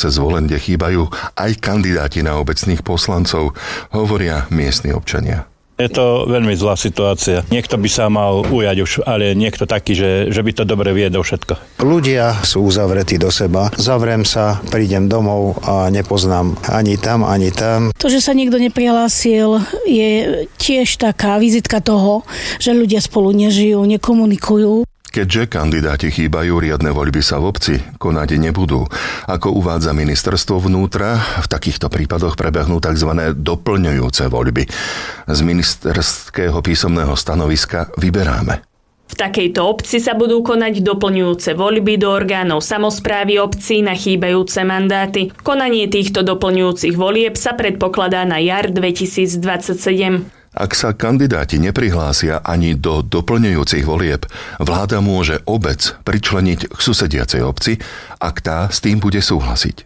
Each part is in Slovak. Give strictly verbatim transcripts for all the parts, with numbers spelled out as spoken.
Vianoce zvolen, kde chýbajú aj kandidáti na obecných poslancov, hovoria miestni občania. Je to veľmi zlá situácia. Niekto by sa mal ujať už, ale niekto taký, že, že by to dobre viedol všetko. Ľudia sú uzavretí do seba. Zavriem sa, prídem domov a nepoznám ani tam, ani tam. To, že sa niekto neprihlásil, je tiež taká vizitka toho, že ľudia spolu nežijú, nekomunikujú. Keďže kandidáti chýbajú, riadne voľby sa v obci konať nebudú. Ako uvádza ministerstvo vnútra, v takýchto prípadoch prebehnú tzv. Doplňujúce voľby. Z ministerského písomného stanoviska vyberáme. V takejto obci sa budú konať doplňujúce voľby do orgánov samosprávy obcí na chýbajúce mandáty. Konanie týchto doplňujúcich volieb sa predpokladá na jar dvetisícdvadsaťsedem. Ak sa kandidáti neprihlásia ani do doplňujúcich volieb, vláda môže obec pričleniť k susediacej obci, ak tá s tým bude súhlasiť.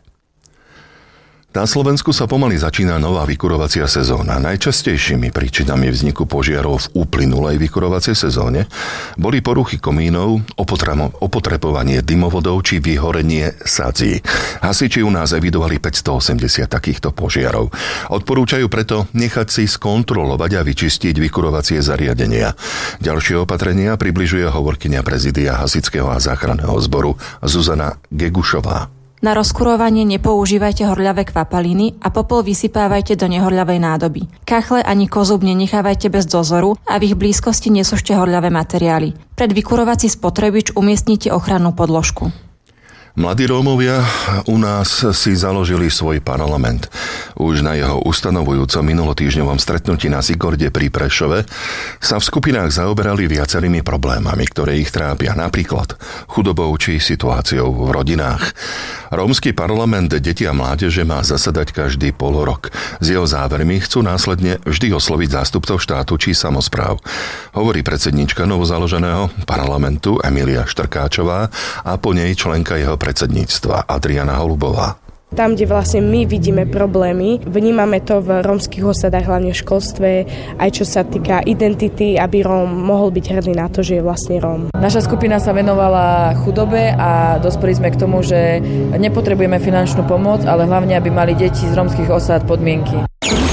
Na Slovensku sa pomaly začína nová vykurovacia sezóna. Najčastejšími príčinami vzniku požiarov v uplynulej vykurovacej sezóne boli poruchy komínov, opotrebovanie dymovodov či vyhorenie sadzí. Hasiči u nás evidovali päťstoosemdesiat takýchto požiarov. Odporúčajú preto nechať si skontrolovať a vyčistiť vykurovacie zariadenia. Ďalšie opatrenia približuje hovorkyňa prezidia Hasičského a záchranného zboru Zuzana Gegušová. Na rozkurovanie nepoužívajte horľavé kvapaliny a popol vysypávajte do nehorľavej nádoby. Kachle ani kozub nenechávajte bez dozoru a v ich blízkosti nesúšte horľavé materiály. Pred vykurovací spotrebič umiestnite ochrannú podložku. Mladí Rómovia u nás si založili svoj parlament. Už na jeho ustanovujúcom minulotýždňovom stretnutí na Sigorde pri Prešove sa v skupinách zaoberali viacerými problémami, ktoré ich trápia, napríklad chudobou či situáciou v rodinách. Rómsky parlament deti a mládeže má zasadať každý polorok. Z jeho závermi chcú následne vždy osloviť zástupcov štátu či samospráv. Hovorí predsedníčka novozaloženého parlamentu Emília Štrkáčová a po nej členka jeho predsedníctva Adriana Holubová. Tam, kde vlastne my vidíme problémy, vnímame to v rómskych osadách, hlavne v školstve, aj čo sa týka identity, aby Róm mohol byť hrdý na to, že je vlastne Róm. Naša skupina sa venovala chudobe a dospeli sme k tomu, že nepotrebujeme finančnú pomoc, ale hlavne, aby mali deti z rómskych osád podmienky.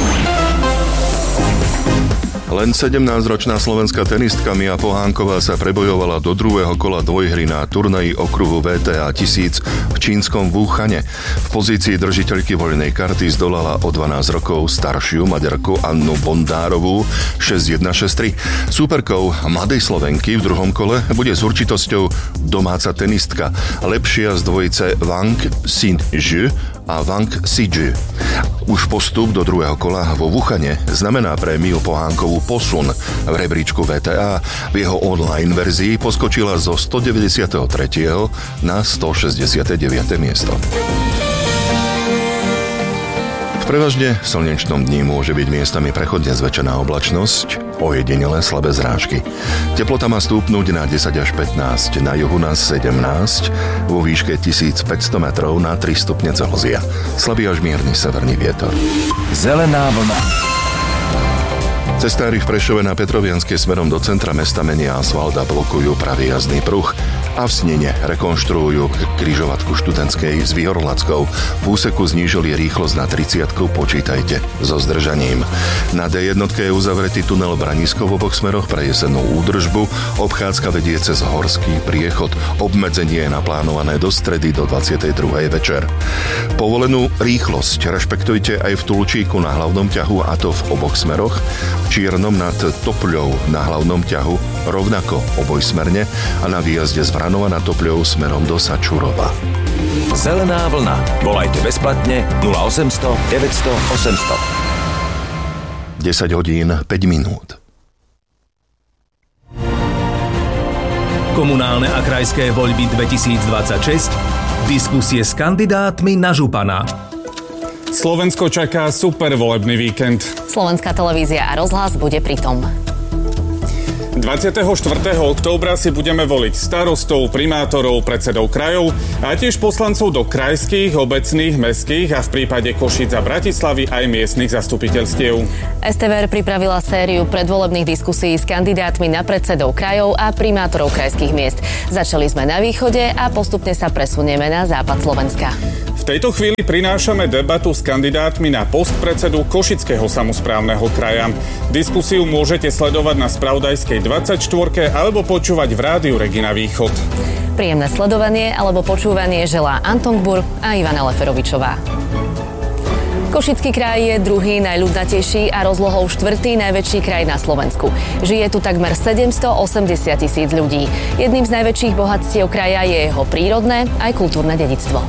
Len sedemnásťročná slovenská tenistka Mia Pohánková sa prebojovala do druhého kola dvojhry na turnaji okruhu vé té á tisíc v čínskom Wuhane. V pozícii držiteľky voľnej karty zdolala o dvanásť rokov staršiu Maďarku Annu Bondárovú šesť jedna šesť tri. Súperkou mladej Slovenky v druhom kole bude s určitosťou domáca tenistka, lepšia z dvojice Wang Xin-ju a Wang Si-ju. Už postup do druhého kola vo Wuhane znamená pre Miu Pohánkovú posun v rebríčku vé té á. V jeho online verzii poskočila zo stodeväťdesiattri na stošesťdesiate deviate miesto. V prevažne slnečnom dni môže byť miestami prechodne zväčšená oblačnosť, ojedinelé slabé zrážky. Teplota má stúpnuť na desať až pätnásť, na juhu na sedemnásť, vo výške tisícpäťsto metrov na tri stupne Celzia. Slabý až mierny severný vietor. Zelená vlna. Cestári v Prešove na Petrovianske smerom do centra mesta menia asfalt a blokujú pravý jazdný pruh a v Snine rekonštruujú križovatku Študentskej s Výhorlackou. V úseku znížili rýchlosť na tridsiatku, počítajte so zdržaním. Na dé jednotke je uzavretý tunel Branisko v oboch smeroch pre jesennú údržbu. Obchádzka vedie cez Horský priechod. Obmedzenie je naplánované do stredy do dvadsiatej druhej večer. Povolenú rýchlosť rešpektujte aj v Tulčíku na hlavnom ťahu, a to v oboch smeroch. Čiernom nad Topľou na hlavnom ťahu rovnako obojsmerne a na výjazde z Vranova na Topľou smerom do Sačurova. Zelená vlna. Volajte bezplatne nula osemsto deväťsto osemsto. desať hodín päť minút. Komunálne a krajské voľby dvetisícdvadsaťšesť. Diskusie s kandidátmi na župana. Slovensko čaká super volebný víkend. Slovenská televízia a rozhlas bude pritom. dvadsiateho štvrtého októbra si budeme voliť starostov, primátorov, predsedov krajov a tiež poslancov do krajských, obecných, mestských a v prípade Košíc a Bratislavy aj miestnych zastupiteľstiev. es té vé er pripravila sériu predvolebných diskusí s kandidátmi na predsedov krajov a primátorov krajských miest. Začali sme na východe a postupne sa presunieme na západ Slovenska. V tejto chvíli prinášame debatu s kandidátmi na post predsedu Košického samosprávneho kraja. Diskusiu môžete sledovať na Spravodajskej dvadsaťštyri alebo počúvať v rádiu Regina Východ. Príjemné sledovanie alebo počúvanie želá Anton Gbur a Ivana Leferovičová. Košický kraj je druhý najľudnatejší a rozlohou štvrtý najväčší kraj na Slovensku. Žije tu takmer sedemstoosemdesiat tisíc ľudí. Jedným z najväčších bohatstiev kraja je jeho prírodné aj kultúrne dedičstvo.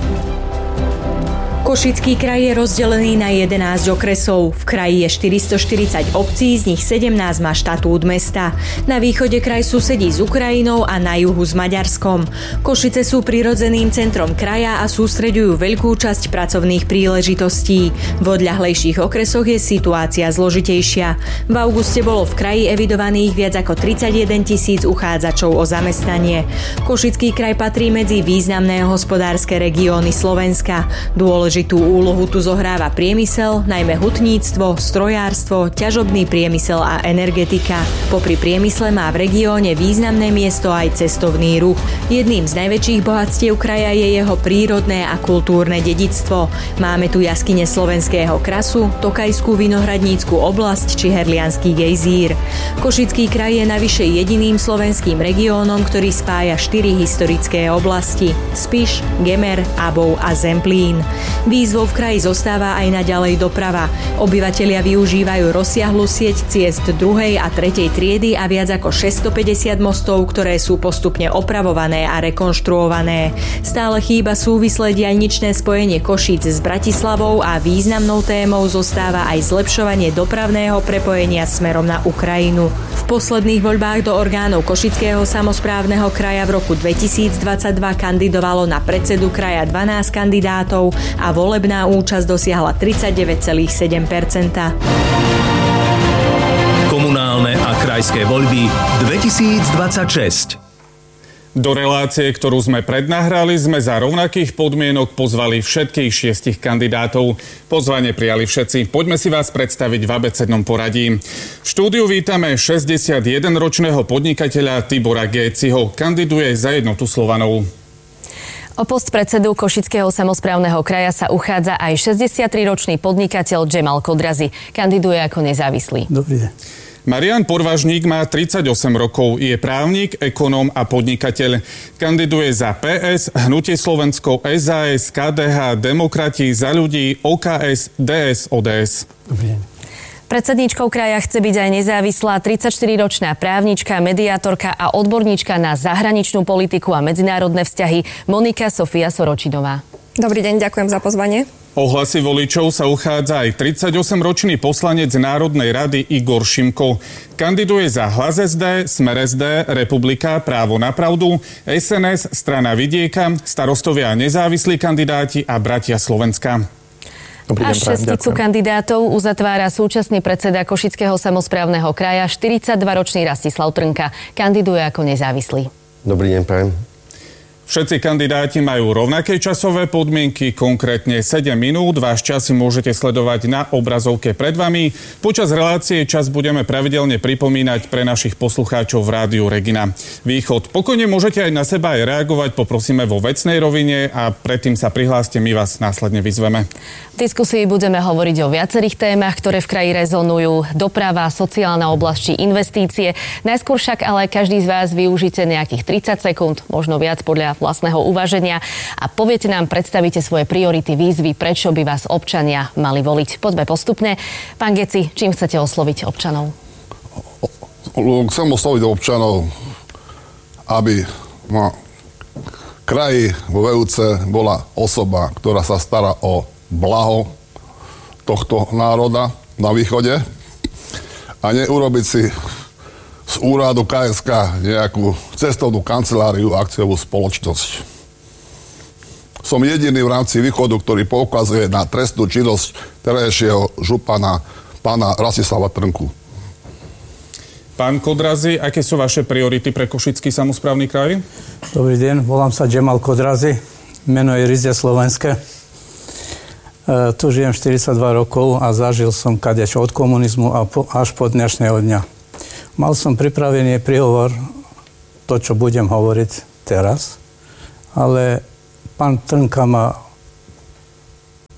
Košický kraj je rozdelený na jedenásť okresov. V kraji je štyristoštyridsať obcí, z nich sedemnásť má štatút mesta. Na východe kraj susedí s Ukrajinou a na juhu s Maďarskom. Košice sú prirodzeným centrom kraja a sústreďujú veľkú časť pracovných príležitostí. V odľahlejších okresoch je situácia zložitejšia. V auguste bolo v kraji evidovaných viac ako tridsaťjeden tisíc uchádzačov o zamestnanie. Košický kraj patrí medzi významné hospodárske regióny Slovenska. Dôležitý Dôležitú úlohu tu zohráva priemysel, najmä hutníctvo, strojárstvo, ťažobný priemysel a energetika. Popri priemysle má v regióne významné miesto aj cestovný ruch. Jedným z najväčších bohatstiev kraja je jeho prírodné a kultúrne dedičstvo. Máme tu jaskyne slovenského krasu, Tokajskú vinohradnícku oblasť či Herliansky gejzír. Košický kraj je navyše jediným slovenským regiónom, ktorý spája štyri historické oblasti: Spiš, Gemer, Abov a Zemplín. Výzvou v kraji zostáva aj naďalej doprava. Obyvatelia využívajú rozsiahlu sieť ciest druhej a tretej triedy a viac ako šesťstopäťdesiat mostov, ktoré sú postupne opravované a rekonštruované. Stále chýba súvislé diaľničné spojenie Košíc s Bratislavou a významnou témou zostáva aj zlepšovanie dopravného prepojenia smerom na Ukrajinu. V posledných voľbách do orgánov Košického samosprávneho kraja v roku dvetisícdvadsaťdva kandidovalo na predsedu kraja dvanásť kandidátov a volebná účasť dosiahla tridsaťdeväť celá sedem percenta. Komunálne a krajské voľby dvetisícdvadsaťšesť. Do relácie, ktorú sme prednahrali, sme za rovnakých podmienok pozvali všetkých šiestich kandidátov. Pozvanie prijali všetci. Poďme si vás predstaviť v abecednom poradí. V štúdiu vítame šesťdesiatjedenročného podnikateľa Tibora Géciho. Kandiduje za Jednotu Slovanov. O post predsedu Košického samosprávneho kraja sa uchádza aj šesťdesiatriročný podnikateľ Džemal Kodrazi. Kandiduje ako nezávislý. Dobrý deň. Marián Porvažník má tridsaťosem rokov, je právnik, ekonóm a podnikateľ. Kandiduje za pé es, Hnutie Slovensko, es a es, ká dé há, Demokrati, Za ľudí, ó ká es, dé es, ó dé es. Dobrý deň. Predsedníčkou kraja chce byť aj nezávislá tridsaťštyriročná právnička, mediátorka a odborníčka na zahraničnú politiku a medzinárodné vzťahy Monika Sofia Soročinová. Dobrý deň, ďakujem za pozvanie. O hlasy voličov sa uchádza aj tridsaťosemročný poslanec Národnej rady Igor Šimko. Kandiduje za Hlas es dé, Smer es dé, Republika, Právo na pravdu, es en es, Strana vidieka, Starostovia a nezávislí kandidáti a Bratia Slovenska. A šesticu kandidátov uzatvára súčasný predseda Košického samosprávneho kraja, štyridsaťdvaročný Rastislav Trnka. Kandiduje ako nezávislý. Dobrý deň, prajem. Všetci kandidáti majú rovnaké časové podmienky, konkrétne sedem minút. Váš čas si môžete sledovať na obrazovke pred vami. Počas relácie čas budeme pravidelne pripomínať pre našich poslucháčov v rádiu Regina Východ. Pokojne môžete aj na seba aj reagovať, poprosíme vo vecnej rovine a predtým sa prihláste, my vás následne vyzveme. V diskusii budeme hovoriť o viacerých témach, ktoré v kraji rezonujú: doprava, sociálna oblasť či investície. Najskôr však ale každý z vás využite nejakých tridsať sekúnd, možno viac podľa vlastného uvaženia a poviete nám, predstavíte svoje priority, výzvy, prečo by vás občania mali voliť. Poďme postupne. Pán Geci, čím chcete osloviť občanov? Chcem osloviť občanov, aby na kraji vo vé ú cé bola osoba, ktorá sa stará o blaho tohto národa na východe a neurobiť si z úradu ká es ká nejakú cestovnú kanceláriu a akciovú spoločnosť. Som jediný v rámci východu, ktorý poukazuje na trestnú činnosť terajšieho župana pána Rastislava Trnku. Pán Kodrazi, aké sú vaše priority pre Košický samosprávny kraj? Dobrý deň, volám sa Džemal Kodrazi, meno je Rizia Slovenské. E, tu žijem štyridsaťdva rokov a zažil som kadečo od komunizmu a po, až po dnešného dňa. Mal som pripravený príhovor, to, čo budem hovoriť teraz, ale pán Trnka ma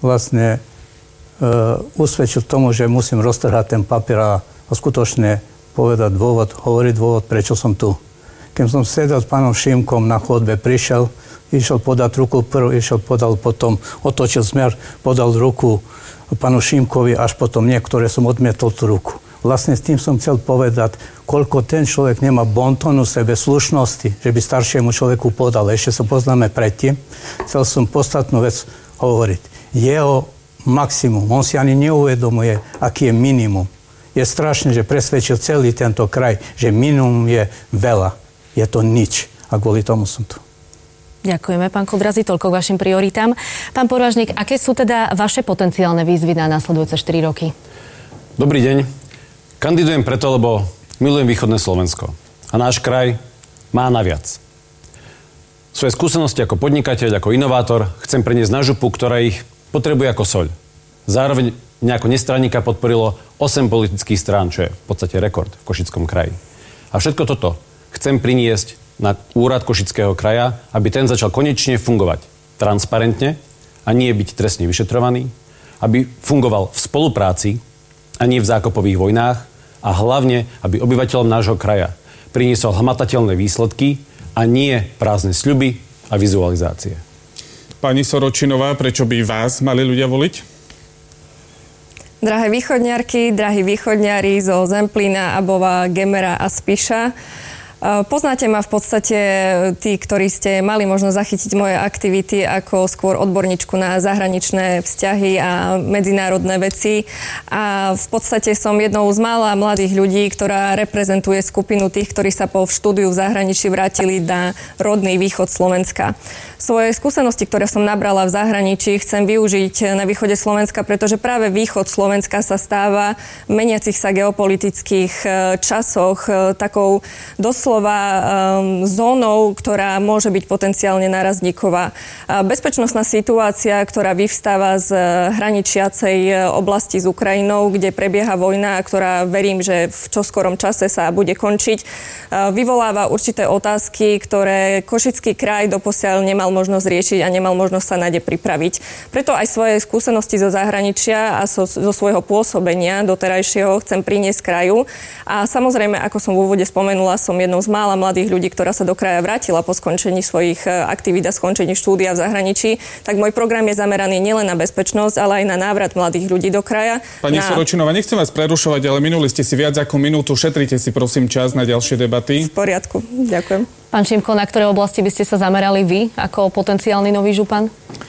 vlastne uh, usvedčil tomu, že musím roztrhať ten papier a, a skutočne povedať dôvod, hovoriť dôvod, prečo som tu. Keď som sedel s pánom Šimkom na chodbe, prišiel, išiel podať ruku prv, išiel podal potom, otočil smer, podal ruku pánu Šimkovi, až potom niektoré som odmietol tú ruku. Vlastne s tým som chcel povedať, koľko ten človek nemá bontonu sebe, slušnosti, že by staršiemu človeku podal. Ešte sa poznáme predtým. Chcel som podstatnú vec hovoriť. Jeho maximum, on si ani neuvedomuje, aký je minimum. Je strašné, že presvedčil celý tento kraj, že minimum je veľa. Je to nič. A kvôli tomu som tu. Ďakujeme, pán Kodrazi, toľko k vašim prioritám. Pán Podvážnik, aké sú teda vaše potenciálne výzvy na nasledujúce štyri roky? Dobrý deň. Kandidujem preto, lebo milujem východné Slovensko. A náš kraj má naviac. Svoje skúsenosti ako podnikateľ, ako inovátor chcem preniesť na župu, ktorá ich potrebuje ako soľ. Zároveň mňa ako nestranníka podporilo osem politických strán, čo je v podstate rekord v Košickom kraji. A všetko toto chcem priniesť na úrad Košického kraja, aby ten začal konečne fungovať transparentne a nie byť trestne vyšetrovaný, aby fungoval v spolupráci a nie v zákopových vojnách a hlavne, aby obyvateľom nášho kraja priniesol hmatateľné výsledky a nie prázdne sľuby a vizualizácie. Pani Soročinová, prečo by vás mali ľudia voliť? Drahé východňarky, drahí východňari zo Zemplína, Abova, Gemera a Spiša. Poznáte ma v podstate tí, ktorí ste mali možnosť zachytiť moje aktivity ako skôr odborníčku na zahraničné vzťahy a medzinárodné veci. A v podstate som jednou z mála mladých ľudí, ktorá reprezentuje skupinu tých, ktorí sa po štúdiu v zahraničí vrátili na rodný východ Slovenska. Svoje skúsenosti, ktoré som nabrala v zahraničí, chcem využiť na východe Slovenska, pretože práve východ Slovenska sa stáva v meniacich sa geopolitických časoch takou doslova zónou, ktorá môže byť potenciálne nárazníková. Bezpečnostná situácia, ktorá vyvstáva z hraničiacej oblasti s Ukrajinou, kde prebieha vojna, ktorá verím, že v čoskorom čase sa bude končiť, vyvoláva určité otázky, ktoré Košický kraj doposiaľ nemal možnosť riešiť a nemal možnosť sa na ne pripraviť. Preto aj svoje skúsenosti zo zahraničia a zo, zo svojho pôsobenia doterajšieho chcem priniesť kraju. A samozrejme, ako som v úvode spomenula, som jednou z mála mladých ľudí, ktorá sa do kraja vrátila po skončení svojich aktivít a skončení štúdia v zahraničí. Tak môj program je zameraný nielen na bezpečnosť, ale aj na návrat mladých ľudí do kraja. Pani na... Soročinová, nechcem vás prerušovať, ale minuli ste si viac ako minútu. Šetrite si prosím čas na ďalšie debaty. V poriadku. Ďakujem. Pán Šimko, na ktoré oblasti by ste sa zamerali vy ako potenciálny nový župan?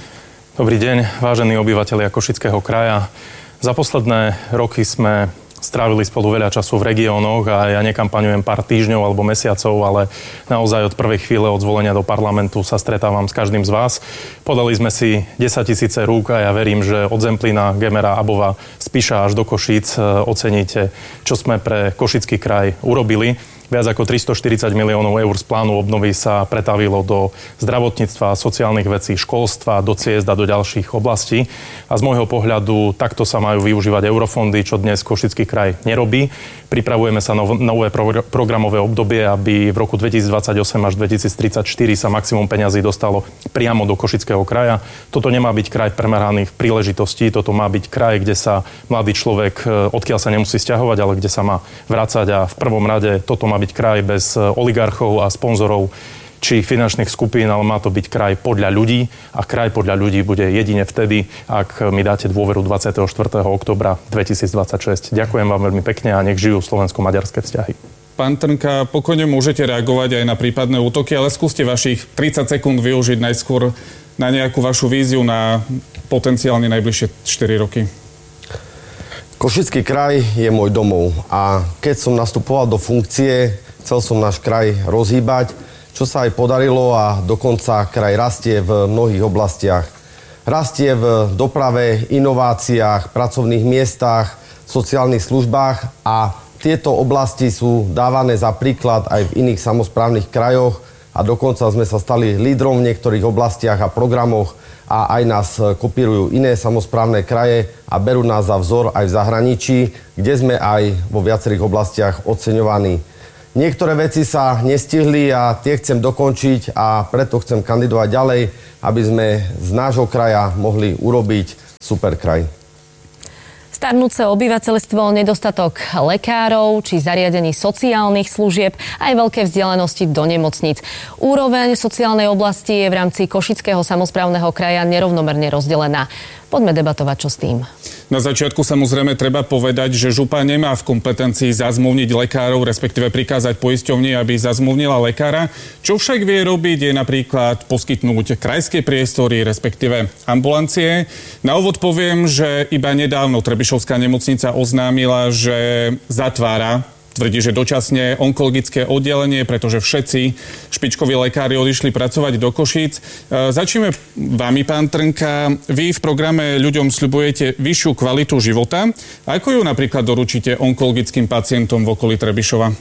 Dobrý deň, vážení obyvatelia Košického kraja. Za posledné roky sme strávili spolu veľa času v regiónoch a ja nekampaňujem pár týždňov alebo mesiacov, ale naozaj od prvej chvíle od zvolenia do parlamentu sa stretávam s každým z vás. Podali sme si desaťtisíce rúk a ja verím, že od Zemplína, Gemera, Abova, Spiša až do Košíc oceníte, čo sme pre Košický kraj urobili. Viac ako tristoštyridsať miliónov eur z plánu obnovy sa pretavilo do zdravotníctva, sociálnych vecí, školstva, do ciest a do ďalších oblastí. A z môjho pohľadu takto sa majú využívať eurofondy, čo dnes Košický kraj nerobí. Pripravujeme sa na nové programové obdobie, aby v roku dvetisícdvadsaťosem až dvetisíctridsaťštyri sa maximum peňazí dostalo priamo do Košického kraja. Toto nemá byť kraj premeraných príležitostí, toto má byť kraj, kde sa mladý človek, odkiaľ sa nemusí sťahovať, ale kde sa má vrácať a v prvom rade toto má byť kraj bez oligarchov a sponzorov či finančných skupín, ale má to byť kraj podľa ľudí a kraj podľa ľudí bude jedine vtedy, ak mi dáte dôveru dvadsiateho štvrtého októbra dvetisícdvadsaťšesť. Ďakujem vám veľmi pekne a nech žijú slovensko-maďarské vzťahy. Pán Trnka, pokojne môžete reagovať aj na prípadné útoky, ale skúste vašich tridsať sekúnd využiť najskôr na nejakú vašu víziu na potenciálne najbližšie štyri roky. Košický kraj je môj domov a keď som nastupoval do funkcie, chcel som náš kraj rozhýbať, čo sa aj podarilo a dokonca kraj rastie v mnohých oblastiach. Rastie v doprave, inováciách, pracovných miestach, sociálnych službách a tieto oblasti sú dávané za príklad aj v iných samosprávnych krajoch a dokonca sme sa stali lídrom v niektorých oblastiach a programoch a aj nás kopírujú iné samosprávne kraje a berú nás za vzor aj v zahraničí, kde sme aj vo viacerých oblastiach oceňovaní. Niektoré veci sa nestihli a tie chcem dokončiť a preto chcem kandidovať ďalej, aby sme z nášho kraja mohli urobiť super kraj. Starnúce obyvateľstvo, nedostatok lekárov či zariadení sociálnych služieb aj veľké vzdialenosti do nemocníc. Úroveň sociálnej oblasti je v rámci Košického samosprávneho kraja nerovnomerne rozdelená. Poďme debatovať, čo s tým. Na začiatku samozrejme treba povedať, že župa nemá v kompetencii zazmluvniť lekárov, respektíve prikázať poisťovni, aby zazmluvnila lekára. Čo však vie robiť, je napríklad poskytnúť krajské priestory, respektíve ambulancie. Na úvod poviem, že iba nedávno Trebišovská nemocnica oznámila, že zatvára, tvrdí, že dočasne onkologické oddelenie, pretože všetci špičkoví lekári odišli pracovať do Košíc. Začneme vami, pán Trnka. Vy v programe ľuďom sľubujete vyššiu kvalitu života. Ako ju napríklad doručíte onkologickým pacientom v okolí Trebišova?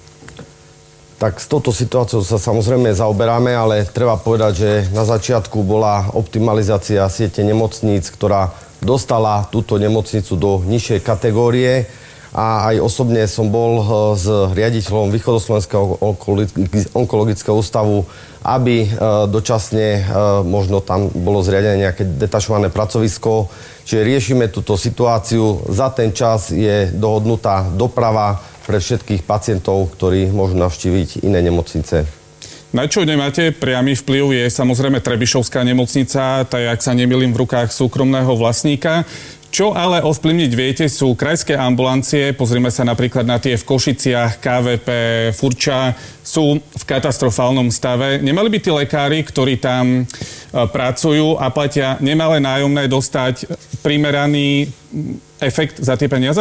Tak s touto situáciou sa samozrejme zaoberáme, ale treba povedať, že na začiatku bola optimalizácia siete nemocníc, ktorá dostala túto nemocnicu do nižšej kategórie. A aj osobne som bol s riaditeľom Východoslovenského onkologického ústavu, aby dočasne možno tam bolo zriadené nejaké detašované pracovisko. Čiže riešime túto situáciu. Za ten čas je dohodnutá doprava pre všetkých pacientov, ktorí môžu navštíviť iné nemocnice. Na čo nemáte priamy vplyv, je samozrejme Trebišovská nemocnica, tá je, ak sa nemýlim, v rukách súkromného vlastníka. Čo ale ovplyvniť viete, sú krajské ambulancie. Pozrime sa napríklad na tie v Košiciach, ká vé pé, Furča, sú v katastrofálnom stave. Nemali by tí lekári, ktorí tam pracujú a platia nemalé nájomné, dostať primeraný efekt za tie peniaze?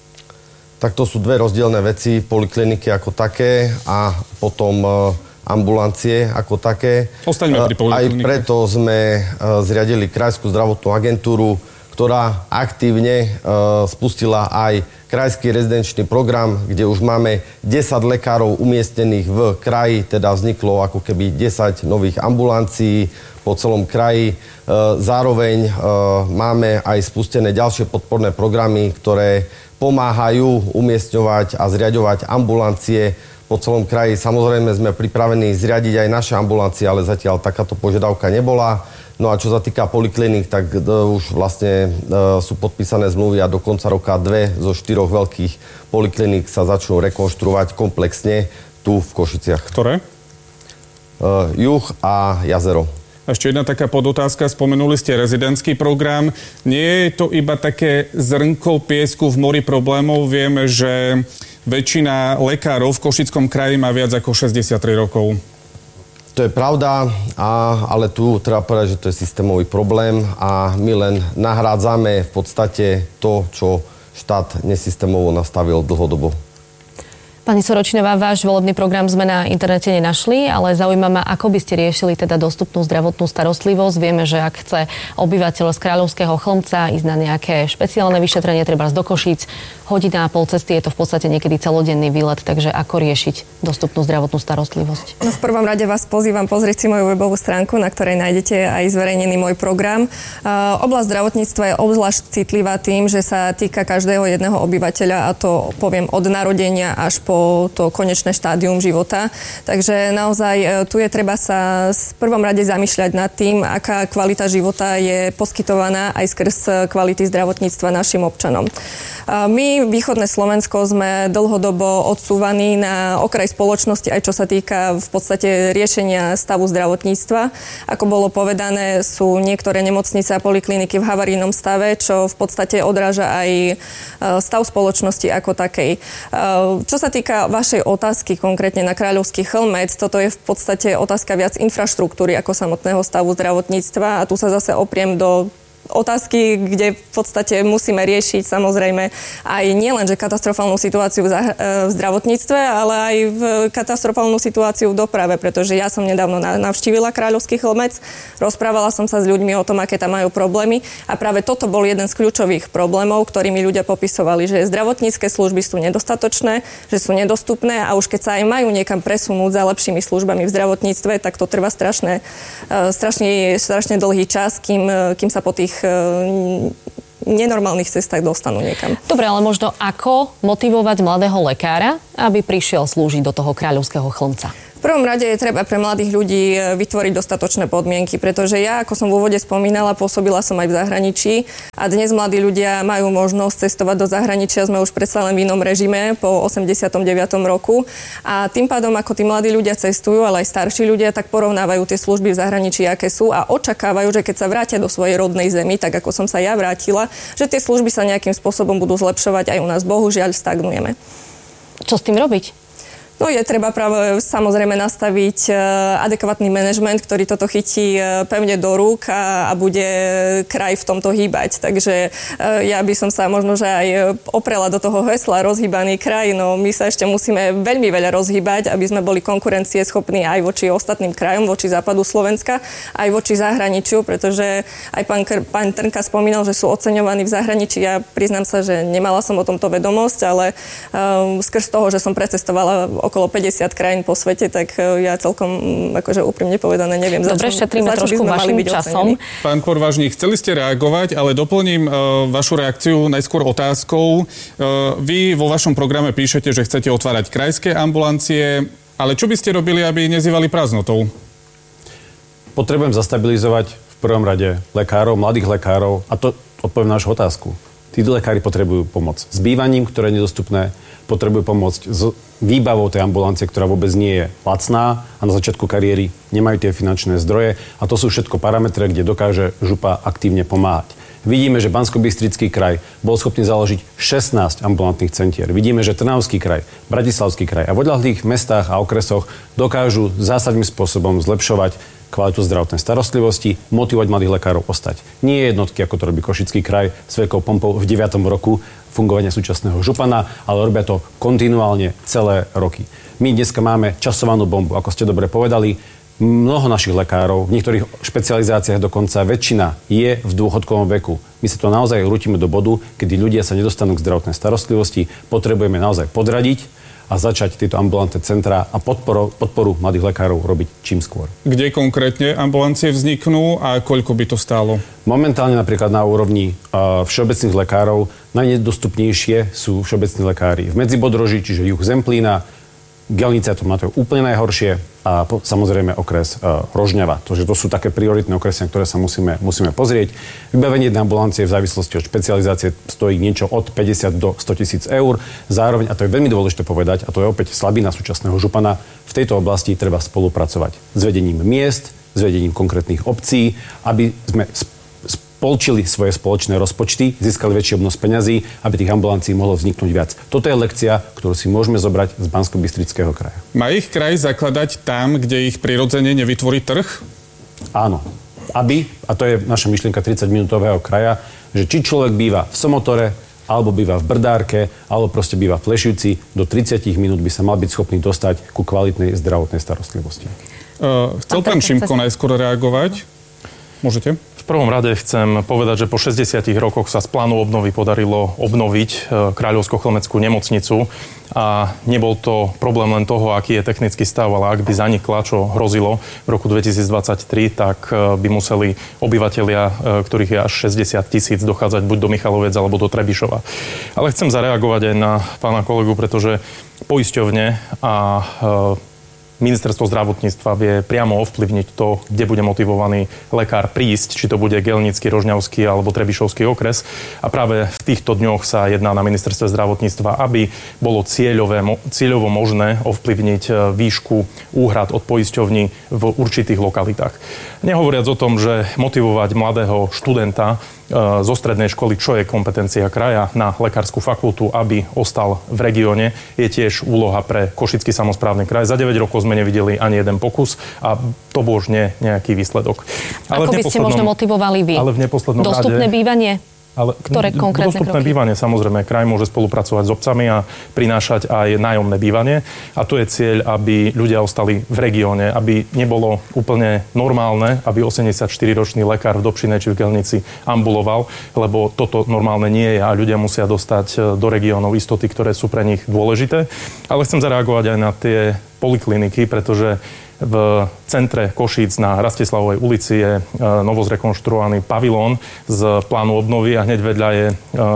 Tak to sú dve rozdielne veci. Polikliniky ako také a potom ambulancie ako také. Ostaňme pri poliklinikách. Aj preto sme zriadili Krajskú zdravotnú agentúru, ktorá aktívne e, spustila aj krajský rezidenčný program, kde už máme desať lekárov umiestnených v kraji, teda vzniklo ako keby desať nových ambulancií po celom kraji. E, zároveň e, máme aj spustené ďalšie podporné programy, ktoré pomáhajú umiestňovať a zriaďovať ambulancie po celom kraji. Samozrejme sme pripravení zriadiť aj naše ambulancie, ale zatiaľ takáto požiadavka nebola. No a čo sa týka polikliník, tak uh, už vlastne uh, sú podpísané zmluvy a do konca roka dve zo štyroch veľkých polikliník sa začnú rekonštruovať komplexne tu v Košiciach. Ktoré? Uh, Juh a Jazero. A ešte jedna taká podotázka. Spomenuli ste rezidentský program. Nie je to iba také zrnko piesku v mori problémov. Vieme, že väčšina lekárov v Košickom kraji má viac ako šesťdesiattri rokov. To je pravda, a, ale tu treba povedať, že to je systémový problém a my len nahrádzame v podstate to, čo štát nesystémovo nastavil dlhodobo. Pani Soročinová, váš volebný program sme na internete nenašli, ale zaujíma ma, ako by ste riešili teda dostupnú zdravotnú starostlivosť. Vieme, že ak chce obyvateľ z Kráľovského Chlmca ísť na nejaké špeciálne vyšetrenie, treba do Košíc, hodina a pol cesty, je to v podstate niekedy celodenný výlet, takže ako riešiť dostupnú zdravotnú starostlivosť? No v prvom rade vás pozývam pozrieť si moju webovú stránku, na ktorej nájdete aj zverejnený môj program. Uh, oblasť zdravotníctva je obzvlášť citlivá tým, že sa týka každého jedného obyvateľa, a to poviem od narodenia až po to konečné štádium života. Takže naozaj tu je treba sa v prvom rade zamýšľať nad tým, aká kvalita života je poskytovaná aj skrz kvality zdravotníctva našim občanom. My, východné Slovensko, sme dlhodobo odsúvaní na okraj spoločnosti, aj čo sa týka v podstate riešenia stavu zdravotníctva. Ako bolo povedané, sú niektoré nemocnice a polikliniky v havarijnom stave, čo v podstate odráža aj stav spoločnosti ako takej. Čo sa týka vašej otázky konkrétne na Kráľovský Chlmec, toto je v podstate otázka viac infraštruktúry ako samotného stavu zdravotníctva, a tu sa zase opriem do otázky, kde v podstate musíme riešiť samozrejme aj nielenže katastrofálnu situáciu v zdravotníctve, ale aj v katastrofálnu situáciu v doprave, pretože ja som nedávno navštívila Kráľovský Chlmec, rozprávala som sa s ľuďmi o tom, aké tam majú problémy, a práve toto bol jeden z kľúčových problémov, ktorými ľudia popisovali, že zdravotnícke služby sú nedostatočné, že sú nedostupné, a už keď sa aj majú niekam presunúť za lepšími službami v zdravotníctve, tak to trvá strašne, strašne, strašne dlhý čas, kým, kým sa po tých nenormálnych cestách dostanú niekam. Dobre, ale možno ako motivovať mladého lekára, aby prišiel slúžiť do toho Kráľovského Chlmca? V prvom rade je treba pre mladých ľudí vytvoriť dostatočné podmienky, pretože ja, ako som v úvode spomínala, pôsobila som aj v zahraničí a dnes mladí ľudia majú možnosť cestovať do zahraničia, sme už predsa len v inom režime po osemdesiatom deviatom roku a tým pádom, ako tí mladí ľudia cestujú, ale aj starší ľudia, tak porovnávajú tie služby v zahraničí, aké sú a očakávajú, že keď sa vrátia do svojej rodnej zemi, tak ako som sa ja vrátila, že tie služby sa nejakým spôsobom budú zlepšovať, aj u nás bohužiaľ stagnujeme. Čo s tým robiť? No je treba práve samozrejme nastaviť adekvátny manažment, ktorý toto chytí pevne do rúk a, a bude kraj v tomto hýbať. Takže ja by som sa možno, že aj oprela do toho hesla rozhýbaný kraj, no my sa ešte musíme veľmi veľa rozhýbať, aby sme boli konkurencieschopní aj voči ostatným krajom, voči západu Slovenska, aj voči zahraničiu, pretože aj pán, pán Trnka spomínal, že sú oceňovaní v zahraničí. Ja priznám sa, že nemala som o tomto vedomosť, ale um, skrz toho, že som precestovala okolo päťdesiat krajín po svete, tak ja celkom, akože úprimne povedané, neviem. Dobre, šetríme trošku vašim časom. Pán Podvážny, chceli ste reagovať, ale doplním uh, vašu reakciu najskôr otázkou. Uh, vy vo vašom programe píšete, že chcete otvárať krajské ambulancie, ale čo by ste robili, aby nezývali prázdnotou? Potrebujem zastabilizovať v prvom rade lekárov, mladých lekárov, a to odpoviem na našu otázku. Tí lekári potrebujú pomoc s bývaním, ktoré je nedostupné, potrebujú pomôcť s výbavou tej ambulancie, ktorá vôbec nie je lacná a na začiatku kariéry nemajú tie finančné zdroje a to sú všetko parametre, kde dokáže župa aktívne pomáhať. Vidíme, že Banskobystrický kraj bol schopný založiť šestnásť ambulantných centier. Vidíme, že Trnavský kraj, Bratislavský kraj a v odľahlých mestách a okresoch dokážu zásadným spôsobom zlepšovať kvalitu zdravotnej starostlivosti, motivovať mladých lekárov ostať. Nie jednotky, ako to robí Košický kraj s veľkou pompou v deviatom roku fungovania súčasného župana, ale robia to kontinuálne celé roky. My dneska máme časovanú bombu, ako ste dobre povedali. Mnoho našich lekárov, v niektorých špecializáciách dokonca väčšina je v dôchodkovom veku. My sa to naozaj rútime do bodu, kedy ľudia sa nedostanú k zdravotnej starostlivosti. Potrebujeme naozaj podradiť a začať tieto ambulantné centrá a podporu, podporu mladých lekárov robiť čím skôr. Kde konkrétne ambulancie vzniknú a koľko by to stálo? Momentálne napríklad na úrovni uh, všeobecných lekárov najnedostupnejšie sú všeobecní lekári v Medzibodroží, čiže juh Zemplína, Gelnica to má to úplne najhoršie a po, samozrejme okres uh, Rožňava. Takže to sú také prioritné okresy, na ktoré sa musíme, musíme pozrieť. Vybavenie jednej ambulancie v závislosti od špecializácie stojí niečo od päťdesiat do sto tisíc eur. Zároveň, a to je veľmi dôležité povedať, a to je opäť slabina súčasného župana, v tejto oblasti treba spolupracovať s vedením miest, s vedením konkrétnych obcí, aby sme spolčili svoje spoločné rozpočty, získali väčší obnos peňazí, aby tých ambulancií mohlo vzniknúť viac. Toto je lekcia, ktorú si môžeme zobrať z Banskobystrického kraja. Má ich kraj zakladať tam, kde ich prirodzene nevytvorí trh? Áno. Aby, a to je naša myšlienka tridsaťminútového kraja, že či človek býva v Somotore, alebo býva v Brdárke, alebo proste býva v Plešivci, do tridsať minút by sa mal byť schopný dostať ku kvalitnej zdravotnej starostlivosti. Uh, chcel pán Šimko najskôr reagovať? Môžete? V prvom rade chcem povedať, že po šesťdesiatich rokoch sa z plánu obnovy podarilo obnoviť Kráľovsko-Chlmeckú nemocnicu a nebol to problém len toho, aký je technický stav, ale ak by zanikla, čo hrozilo v roku dvetisícdvadsaťtri, tak by museli obyvatelia, ktorých je až šesťdesiat tisíc, dochádzať buď do Michalovec alebo do Trebišova. Ale chcem zareagovať aj na pána kolegu, pretože poisťovne a Ministerstvo zdravotníctva vie priamo ovplyvniť to, kde bude motivovaný lekár prísť, či to bude Gelnický, Rožňavský alebo Trebišovský okres. A práve v týchto dňoch sa jedná na Ministerstve zdravotníctva, aby bolo cieľové, cieľovo možné ovplyvniť výšku úhrad od poisťovní v určitých lokalitách. Nehovoriac o tom, že motivovať mladého študenta zo strednej školy, čo je kompetencia kraja, na lekárskú fakultu, aby ostal v regióne, je tiež úloha pre Košický samosprávny kraj. Za deväť rokov sme nevideli ani jeden pokus a to bol už nie nejaký výsledok. Ale ako by ste možno motivovali vy? Ale v neposlednom Dostupné rade, bývanie? Ale ktoré konkrétne dostupné kroky? Bývanie, samozrejme, kraj môže spolupracovať s obcami a prinášať aj nájomné bývanie. A to je cieľ, aby ľudia ostali v regióne, aby nebolo úplne normálne, aby osemdesiatštyriročný lekár v Dobšine či v Gelnici ambuloval, lebo toto normálne nie je a ľudia musia dostať do regiónov istoty, ktoré sú pre nich dôležité. Ale chcem zareagovať aj na tie polikliniky, pretože v centre Košíc na Rastislavovej ulici je novozrekonštruovaný pavilón z plánu obnovy a hneď vedľa je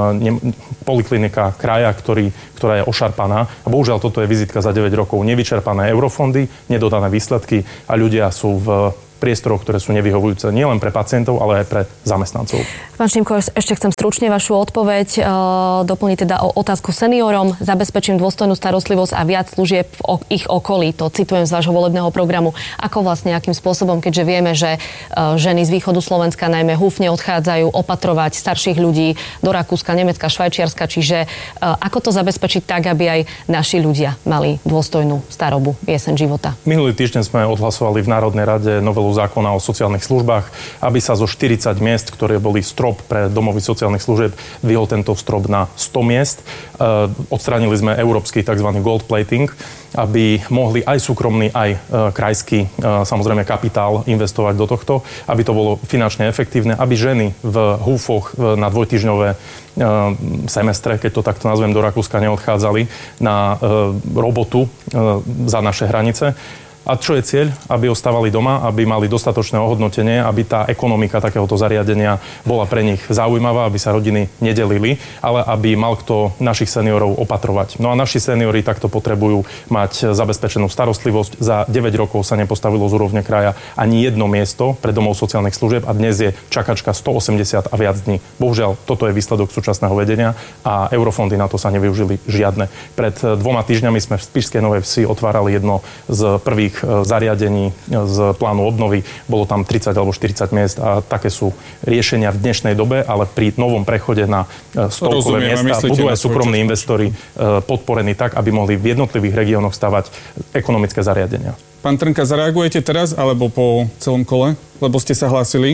poliklinika kraja, ktorý, ktorá je ošarpaná. A bohužiaľ toto je vizitka za deväť rokov. Nevyčerpané eurofondy, nedodané výsledky a ľudia sú v priestoroch, ktoré sú nevyhovujúce nielen pre pacientov, ale aj pre zamestnancov. Pán Šimko, ešte chcem stručne vašu odpoveď e, doplniť teda o otázku seniorom. Zabezpečím dôstojnú starostlivosť a viac služieb v o, ich okolí. To citujem z vášho volebného programu. Ako vlastne, akým spôsobom, keďže vieme, že e, ženy z východu Slovenska najmä húfne odchádzajú opatrovať starších ľudí do Rakúska, Nemecka, Švajčiarska. Čiže e, ako to zabezpečiť tak, aby aj naši ľudia mali dôstojnú starobu jeseň života? Minulý týždeň sme odhlasovali v Národnej rade novelu zákona o sociálnych službách, aby sa zo štyridsať miest, ktoré boli strop pre domovy sociálnych služieb, vyhol tento strop na sto miest. E, odstránili sme európsky tzv. Gold plating, aby mohli aj súkromný, aj e, krajský, e, samozrejme kapitál investovať do tohto, aby to bolo finančne efektívne, aby ženy v húfoch e, na dvojtýždňové e, semestre, keď to takto nazvem, do Rakúska neodchádzali na e, robotu e, za naše hranice. A čo je cieľ? Aby ostávali doma, aby mali dostatočné ohodnotenie, aby tá ekonomika takéhoto zariadenia bola pre nich zaujímavá, aby sa rodiny nedelili, ale aby mal kto našich seniorov opatrovať. No a naši seniori takto potrebujú mať zabezpečenú starostlivosť. Za deväť rokov sa nepostavilo z úrovne kraja ani jedno miesto pre domov sociálnych služieb a dnes je čakačka stoosemdesiat a viac dní. Bohužiaľ, toto je výsledok súčasného vedenia a eurofondy na to sa nevyužili žiadne. Pred dvoma týždňami sme v Spišskej Novej Vsi otvárali jedno z prvých zariadení z plánu obnovy. Bolo tam tridsať alebo štyridsať miest a také sú riešenia v dnešnej dobe, ale pri novom prechode na stovkové miesta budú aj súkromní investori podporení tak, aby mohli v jednotlivých regiónoch stavať ekonomické zariadenia. Pán Trnka, zareagujete teraz alebo po celom kole? Lebo ste sa hlásili.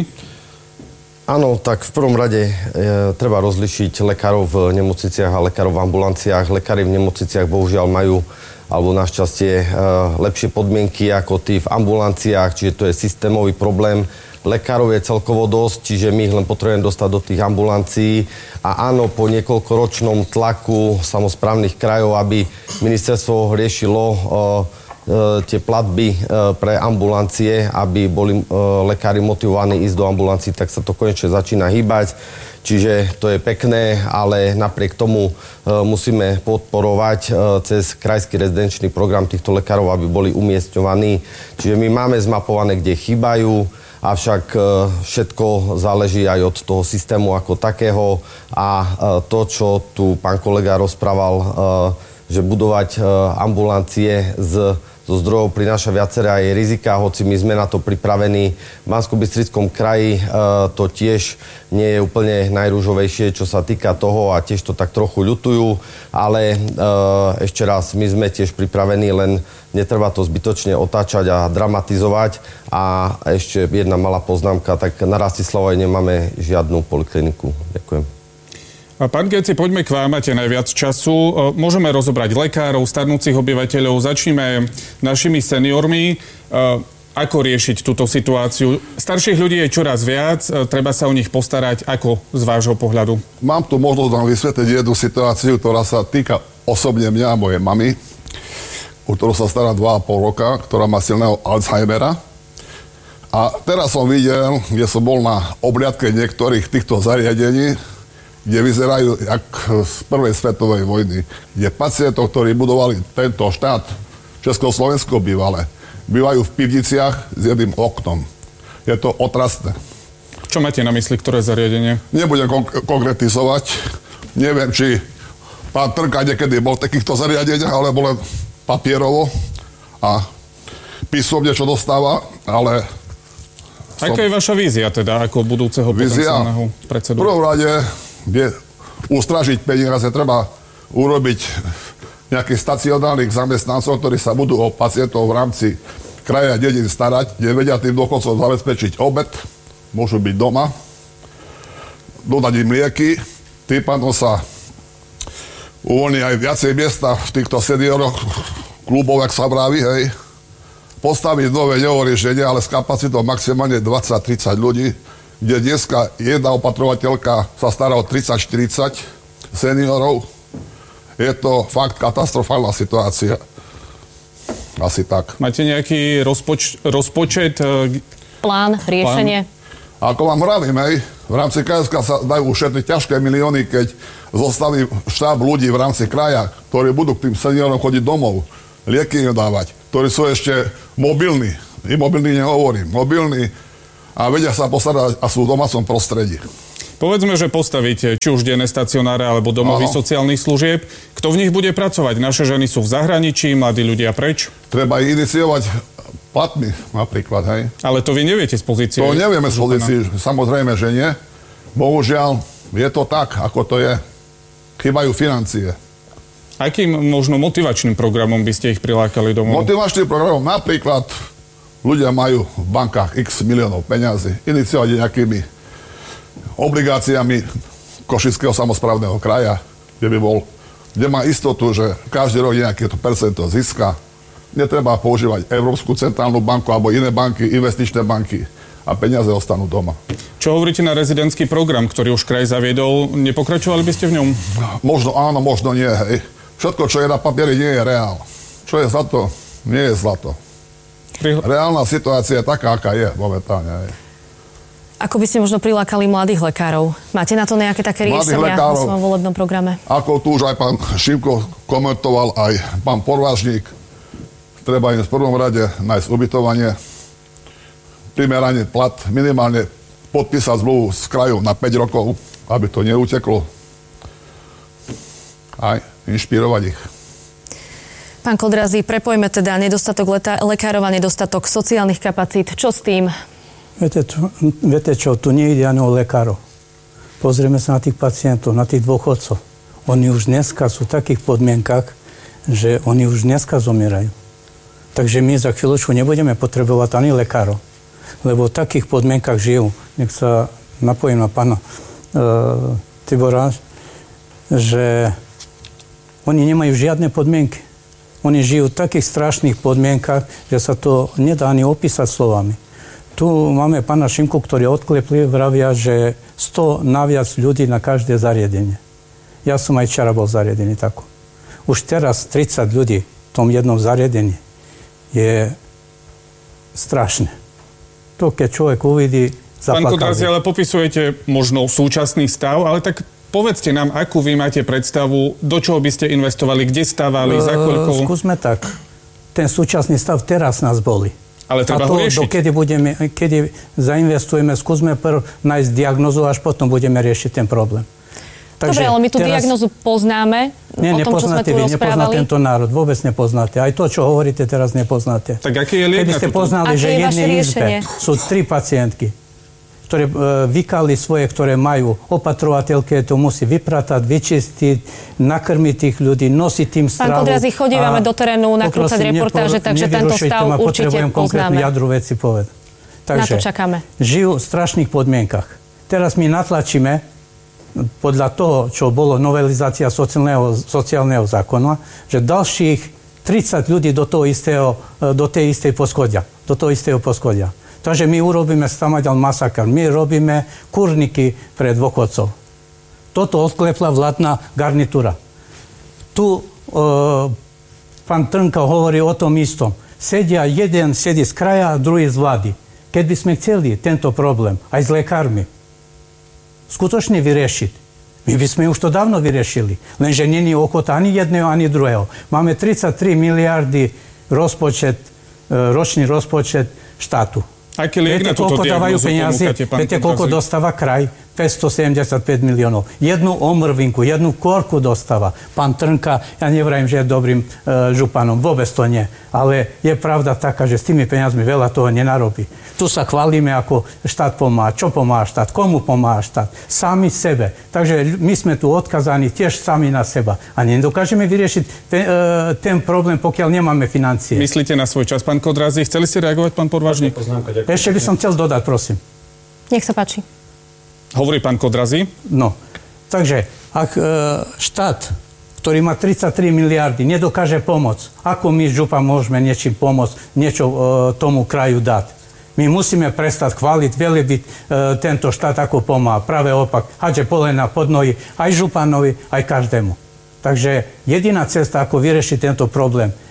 Áno, tak v prvom rade e, treba rozlišiť lekárov v nemocniciach a lekárov v ambulanciách. Lekári v nemocniciach bohužiaľ majú alebo našťastie e, lepšie podmienky ako tí v ambulanciách, čiže to je systémový problém. Lekárov je celkovo dosť, čiže my ich len potrebujeme dostať do tých ambulancií. A áno, po niekoľkoročnom tlaku samosprávnych krajov, aby ministerstvo riešilo e, tie platby e, pre ambulancie, aby boli e, lekári motivovaní ísť do ambulancií, tak sa to konečne začína hýbať. Čiže to je pekné, ale napriek tomu e, musíme podporovať e, cez krajský rezidenčný program týchto lekárov, aby boli umiestňovaní. Čiže my máme zmapované, kde chýbajú, avšak e, všetko záleží aj od toho systému ako takého a e, to, čo tu pán kolega rozprával, e, že budovať e, ambulancie z zo zdrojov prináša viaceré aj rizika, hoci my sme na to pripravení. V Banskobystrickom kraji e, to tiež nie je úplne najrúžovejšie, čo sa týka toho a tiež to tak trochu ľutujú, ale e, ešte raz, my sme tiež pripravení, len netreba to zbytočne otáčať a dramatizovať. A ešte jedna malá poznámka, tak na Rastislavovej nemáme žiadnu polikliniku. Ďakujem. A pán Geci, poďme k vám, máte najviac času. Môžeme rozobrať lekárov, starnúcich obyvateľov. Začneme našimi seniormi. Ako riešiť túto situáciu? Starších ľudí je čoraz viac, treba sa o nich postarať. Ako z vášho pohľadu? Mám tu možnosť vám vysvetliť jednu situáciu, ktorá sa týka osobne mňa a mojej mamy, o ktorú sa stará dva a pol roka, ktorá má silného Alzheimera. A teraz som videl, kde som bol na obliadke niektorých týchto zariadení, kde vyzerajú jak z prvej svetovej vojny, kde pacientov, ktorí budovali tento štát, Československo bývalé, bývajú v pivniciach s jedným oknom. Je to otrasné. Čo máte na mysli, ktoré zariadenie? Nebudem konk- konkretizovať. Neviem, či pán Trnka niekedy bol v takýchto zariadeniach, alebo len papierovo a písomne, čo dostáva, ale... Som... Aká je vaša vízia teda, ako budúceho potenciálneho predsedu? V prvom rade kde ustražiť peniaze, treba urobiť nejakých stacionárnych zamestnancov, ktorí sa budú o pacientov v rámci kraja a dedín starať, kde vedia tým dôchodcom zabezpečiť obed, môžu byť doma, dodať im lieky, tým pádom sa uvoľní aj viacej miesta v týchto senioroch, klubov, jak sa vraví, hej. Postaviť nové neoriešenie, ale s kapacitou maximálne dvadsať tridsať ľudí, kde dneska jedna opatrovateľka sa stará o tridsať štyridsať seniorov. Je to fakt katastrofálna situácia. Asi tak. Máte nejaký rozpoč- rozpočet? Plán, riešenie? Plán. Ako vám vravím, hej, v rámci ká es ká sa dajú ušetriť ťažké milióny, keď zostaví štáb ľudí v rámci kraja, ktorí budú k tým seniorom chodiť domov, lieky im dávať, ktorí sú ešte mobilní. I mobilní nehovorím, mobilní a vedia sa postarať a sú v domácom prostredí. Povedzme, že postavíte či už denné stacionáre alebo domovy sociálnych služieb. Kto v nich bude pracovať? Naše ženy sú v zahraničí, mladí ľudia preč? Treba ich iniciovať platmi napríklad, hej. Ale to vy neviete z pozície? To nevieme z pozície, samozrejme, že nie. Bohužiaľ, je to tak, ako to je. Chýbajú financie. Akým možno motivačným programom by ste ich prilákali domov? Motivačným programom napríklad ľudia majú v bankách x miliónov peňazí. Iniciovať nejakými obligáciami Košického samosprávneho kraja, kde by bol, kde má istotu, že každý rok nejaké to percento získa. Netreba používať Európsku centrálnu banku alebo iné banky, investičné banky a peniaze ostanú doma. Čo hovoríte na rezidentský program, ktorý už kraj zaviedol? Nepokračovali by ste v ňom? Možno áno, možno nie, hej. Všetko, čo je na papieri, nie je reál. Čo je zlato, nie je zlato. Pri... Reálna situácia je taká, aká je momentálne, hej. Ako by ste možno prilákali mladých lekárov? Máte na to nejaké také riešenia v svojom volebnom programe? Ako tu už aj pán Šimko komentoval, aj pán Podvážnik, treba im v prvom rade nájsť ubytovanie, primerane plat, minimálne podpísať zmluvu s krajom na päť rokov, aby to neuteklo. Aj inšpirovať ich. Pán Kodrazý, prepojme teda nedostatok leta- lekárov a nedostatok sociálnych kapacít. Čo s tým? Viete, čo, viete čo, tu nejde ani o lekárov. Pozrieme sa na tých pacientov, na tých dôchodcov. Oni už dneska sú v takých podmienkach, že oni už dneska zomierajú. Takže my za chvíľočku nebudeme potrebovať ani lekárov, lebo v takých podmienkach žijú. Nech sa napojím na pána e, Tibora, že oni nemajú žiadne podmienky. Oni žijú v takých strašných podmienkach, že sa to nedá ani opísať slovami. Tu máme pána Šimku, ktorý odklepli, vravia, že sto naviac ľudí na každé zariadenie. Ja som aj včera bol zariadený tako. Už teraz tridsať ľudí v tom jednom zariadení je strašné. To, keď človek uvidí, zaplakal. Pán Kodrazý, ale popisujete možno súčasný stav, ale tak povedzte nám, akú vy máte predstavu, do čoho by ste investovali, kde stávali, za koľko? Skúsme tak. Ten súčasný stav teraz nás boli. Ale treba to, ho riešiť. Kedy, budeme, kedy zainvestujeme, skúsme prv nájsť diagnozu, až potom budeme riešiť ten problém. Takže dobre, ale my tú teraz... diagnozu poznáme. Nie, o tom, čo sme tu vy, rozprávali. nepozná tento národ, vôbec nepoznáte. Aj to, čo hovoríte, teraz nepoznáte. Tak aký je liek? Keby ste poznali, aké že je jednej izbe sú tri pacientky, ktoré e, vykali svoje, ktoré majú opatrovateľke, to musí vypratať, vyčistiť, nakrmiť tých ľudí, nosiť tým stravu. Pán Kodrazý, chodívame do terénu nakrúcať reportáže, takže tento stav ma, určite potrebujem konkrétnu jadru veci povedať. Takže, na to čakáme. Žijú v strašných podmienkach. Teraz my natlačíme, podľa toho, čo bolo novelizácia sociálneho, sociálneho zákona, že ďalších tridsať ľudí do toho istého, do tej istej poschodia. Do toho istého poschodia. Takže my urobíme stamaďal masakr. My robíme kurníky pre dôchodcov. Toto odklepla vládna garnitúra. Tu e, pán Trnka hovorí o tom istom. Sedia, jeden sedí z kraja a druhý z vlády. Keď by sme chceli tento problém aj s lekármi skutočne vyriešiť, my by sme už to dávno vyriešili. Lenže není ochota ani jedného, ani druhého. Máme tridsaťtri miliardy rozpočet, ročný rozpočet štátu. Aký liek na túto diagnózu ponúkate, pán Viete, koľko dostáva kraj? päťstosedemdesiatpäť miliónov. Jednu omrvinku, jednu korku dostáva. Pán Trnka, ja nevrajím, že je dobrým e, županom, vôbec to nie. Ale je pravda taká, že s tými peniazmi veľa toho nenarobí. Tu sa chválime, ako štát pomáha. Čo pomáha štát? Komu pomáha štát? Sami sebe. Takže my sme tu odkazaní tiež sami na seba. A nedokážeme vyriešiť ten, e, ten problém, pokiaľ nemáme financie. Myslíte na svoj čas, pán Kodrazý? Chceli ste reagovať, pán Podvážnik? Ešte by som chcel dodať, prosím. Nech sa páči. Hovorí pán Kodrazý. No, takže ak e, štát, ktorý má tridsaťtri miliardy, nedokáže pomôcť, ako my župa môžeme niečím pomôcť, niečo e, tomu kraju dať? My musíme prestať chváliť, velebiť e, tento štát, ako pomáha. Práve opak, hadže polena pod nohy aj županovi, aj každému. Takže jediná cesta, ako vyriešiť tento problém,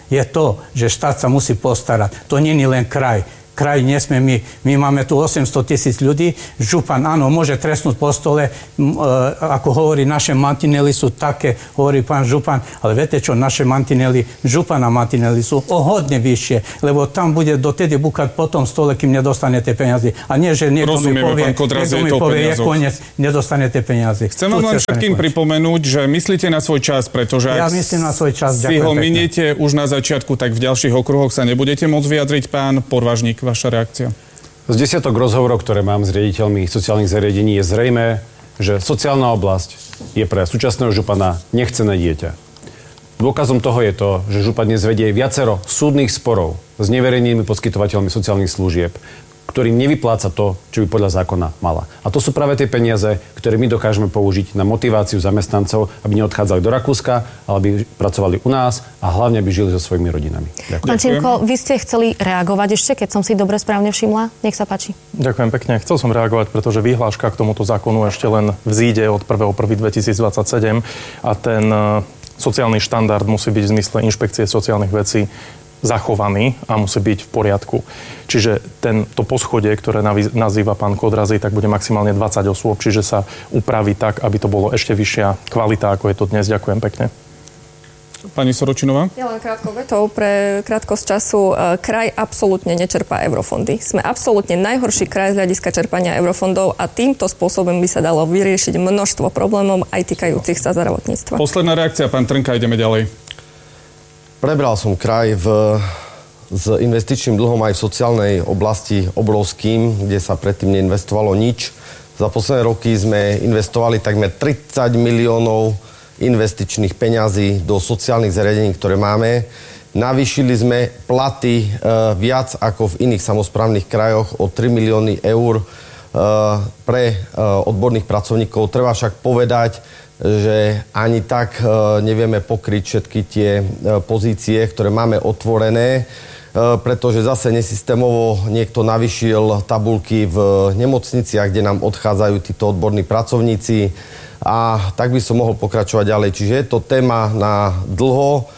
je to, že štát sa musí postarať. To nie je len kraj. Kraj nesme my. My máme tu osemsto tisíc ľudí. Župan, áno, môže trestnúť po stole. Ako hovorí, naše mantinely sú také, hovorí pán župan. Ale viete čo, naše mantinely, župana mantinely sú o hodne vyššie. Lebo tam bude dotedy búkať po tom stole, kým nedostanete peniaze. A nie, že niekto mi povie, niekto mi povie, je koniec, nedostanete peniaze. Chcem vám len všetkým pripomenúť, že myslíte na svoj čas, pretože ja myslím na svoj čas. Si ho miniete už na začiatku, tak v ďalších okruhoch sa nebudete môcť vyjadriť. Pán Podvážnik, vaša reakcia? Z desiatok rozhovorov, ktoré mám s riaditeľmi sociálnych zariadení, je zrejmé, že sociálna oblasť je pre súčasného župana nechcené dieťa. Dôkazom toho je to, že župan dnes vedie viacero súdnych sporov s neverejnými poskytovateľmi sociálnych služieb, ktorým nevypláca to, čo by podľa zákona mala. A to sú práve tie peniaze, ktoré my dokážeme použiť na motiváciu zamestnancov, aby neodchádzali do Rakúska, ale aby pracovali u nás a hlavne aby žili so svojimi rodinami. Ďakujem. Pán Šimko, vy ste chceli reagovať ešte, keď som si dobre správne všimla. Nech sa páči. Ďakujem pekne. Chcel som reagovať, pretože vyhláška k tomuto zákonu ešte len vzíde od prvého prvého dvetisícdvadsaťsedem a ten sociálny štandard musí byť v zmysle inšpekcie sociálnych vecí zachovaný a musí byť v poriadku. Čiže ten, to poschodie, ktoré nazýva pán Kodrazy, tak bude maximálne dvadsať osôb, čiže sa upraví tak, aby to bolo ešte vyššia kvalita, ako je to dnes. Ďakujem pekne. Pani Soročinová? Ja len krátkou vetou pre krátkosť času. Kraj absolútne nečerpá eurofondy. Sme absolútne najhorší kraj z hľadiska čerpania eurofondov a týmto spôsobom by sa dalo vyriešiť množstvo problémov aj týkajúcich sa zdravotníctva. Posledná reakcia, pán Trnka, ideme ďalej. Prebral som kraj v, s investičným dlhom aj v sociálnej oblasti obrovským, kde sa predtým neinvestovalo nič. Za posledné roky sme investovali takmer tridsať miliónov investičných peňazí do sociálnych zariadení, ktoré máme. Navýšili sme platy e, viac ako v iných samosprávnych krajoch o tri milióny eur e, pre e, odborných pracovníkov. Treba však povedať, že ani tak nevieme pokryť všetky tie pozície, ktoré máme otvorené, pretože zase nesystémovo niekto navýšil tabuľky v nemocniciach, kde nám odchádzajú títo odborní pracovníci a tak by som mohol pokračovať ďalej. Čiže je to téma na dlho,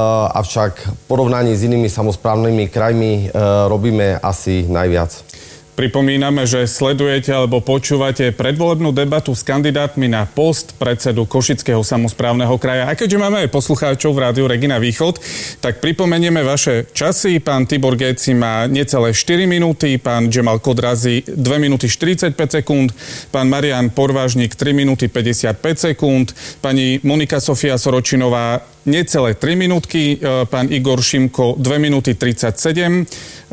avšak v porovnaní s inými samosprávnymi krajmi robíme asi najviac. Pripomíname, že sledujete alebo počúvate predvolebnú debatu s kandidátmi na post predsedu Košického samosprávneho kraja. A keďže máme aj poslucháčov v rádiu Regina Východ, tak pripomenieme vaše časy. Pán Tibor Géci má necelé štyri minúty, pán Džemal Kodrazy dve minúty štyridsaťpäť sekúnd, pán Marián Podvážnik tri minúty päťdesiatpäť sekúnd, pani Monika Sofia Soročinová necelé tri minútky, pán Igor Šimko dve minúty tridsaťsedem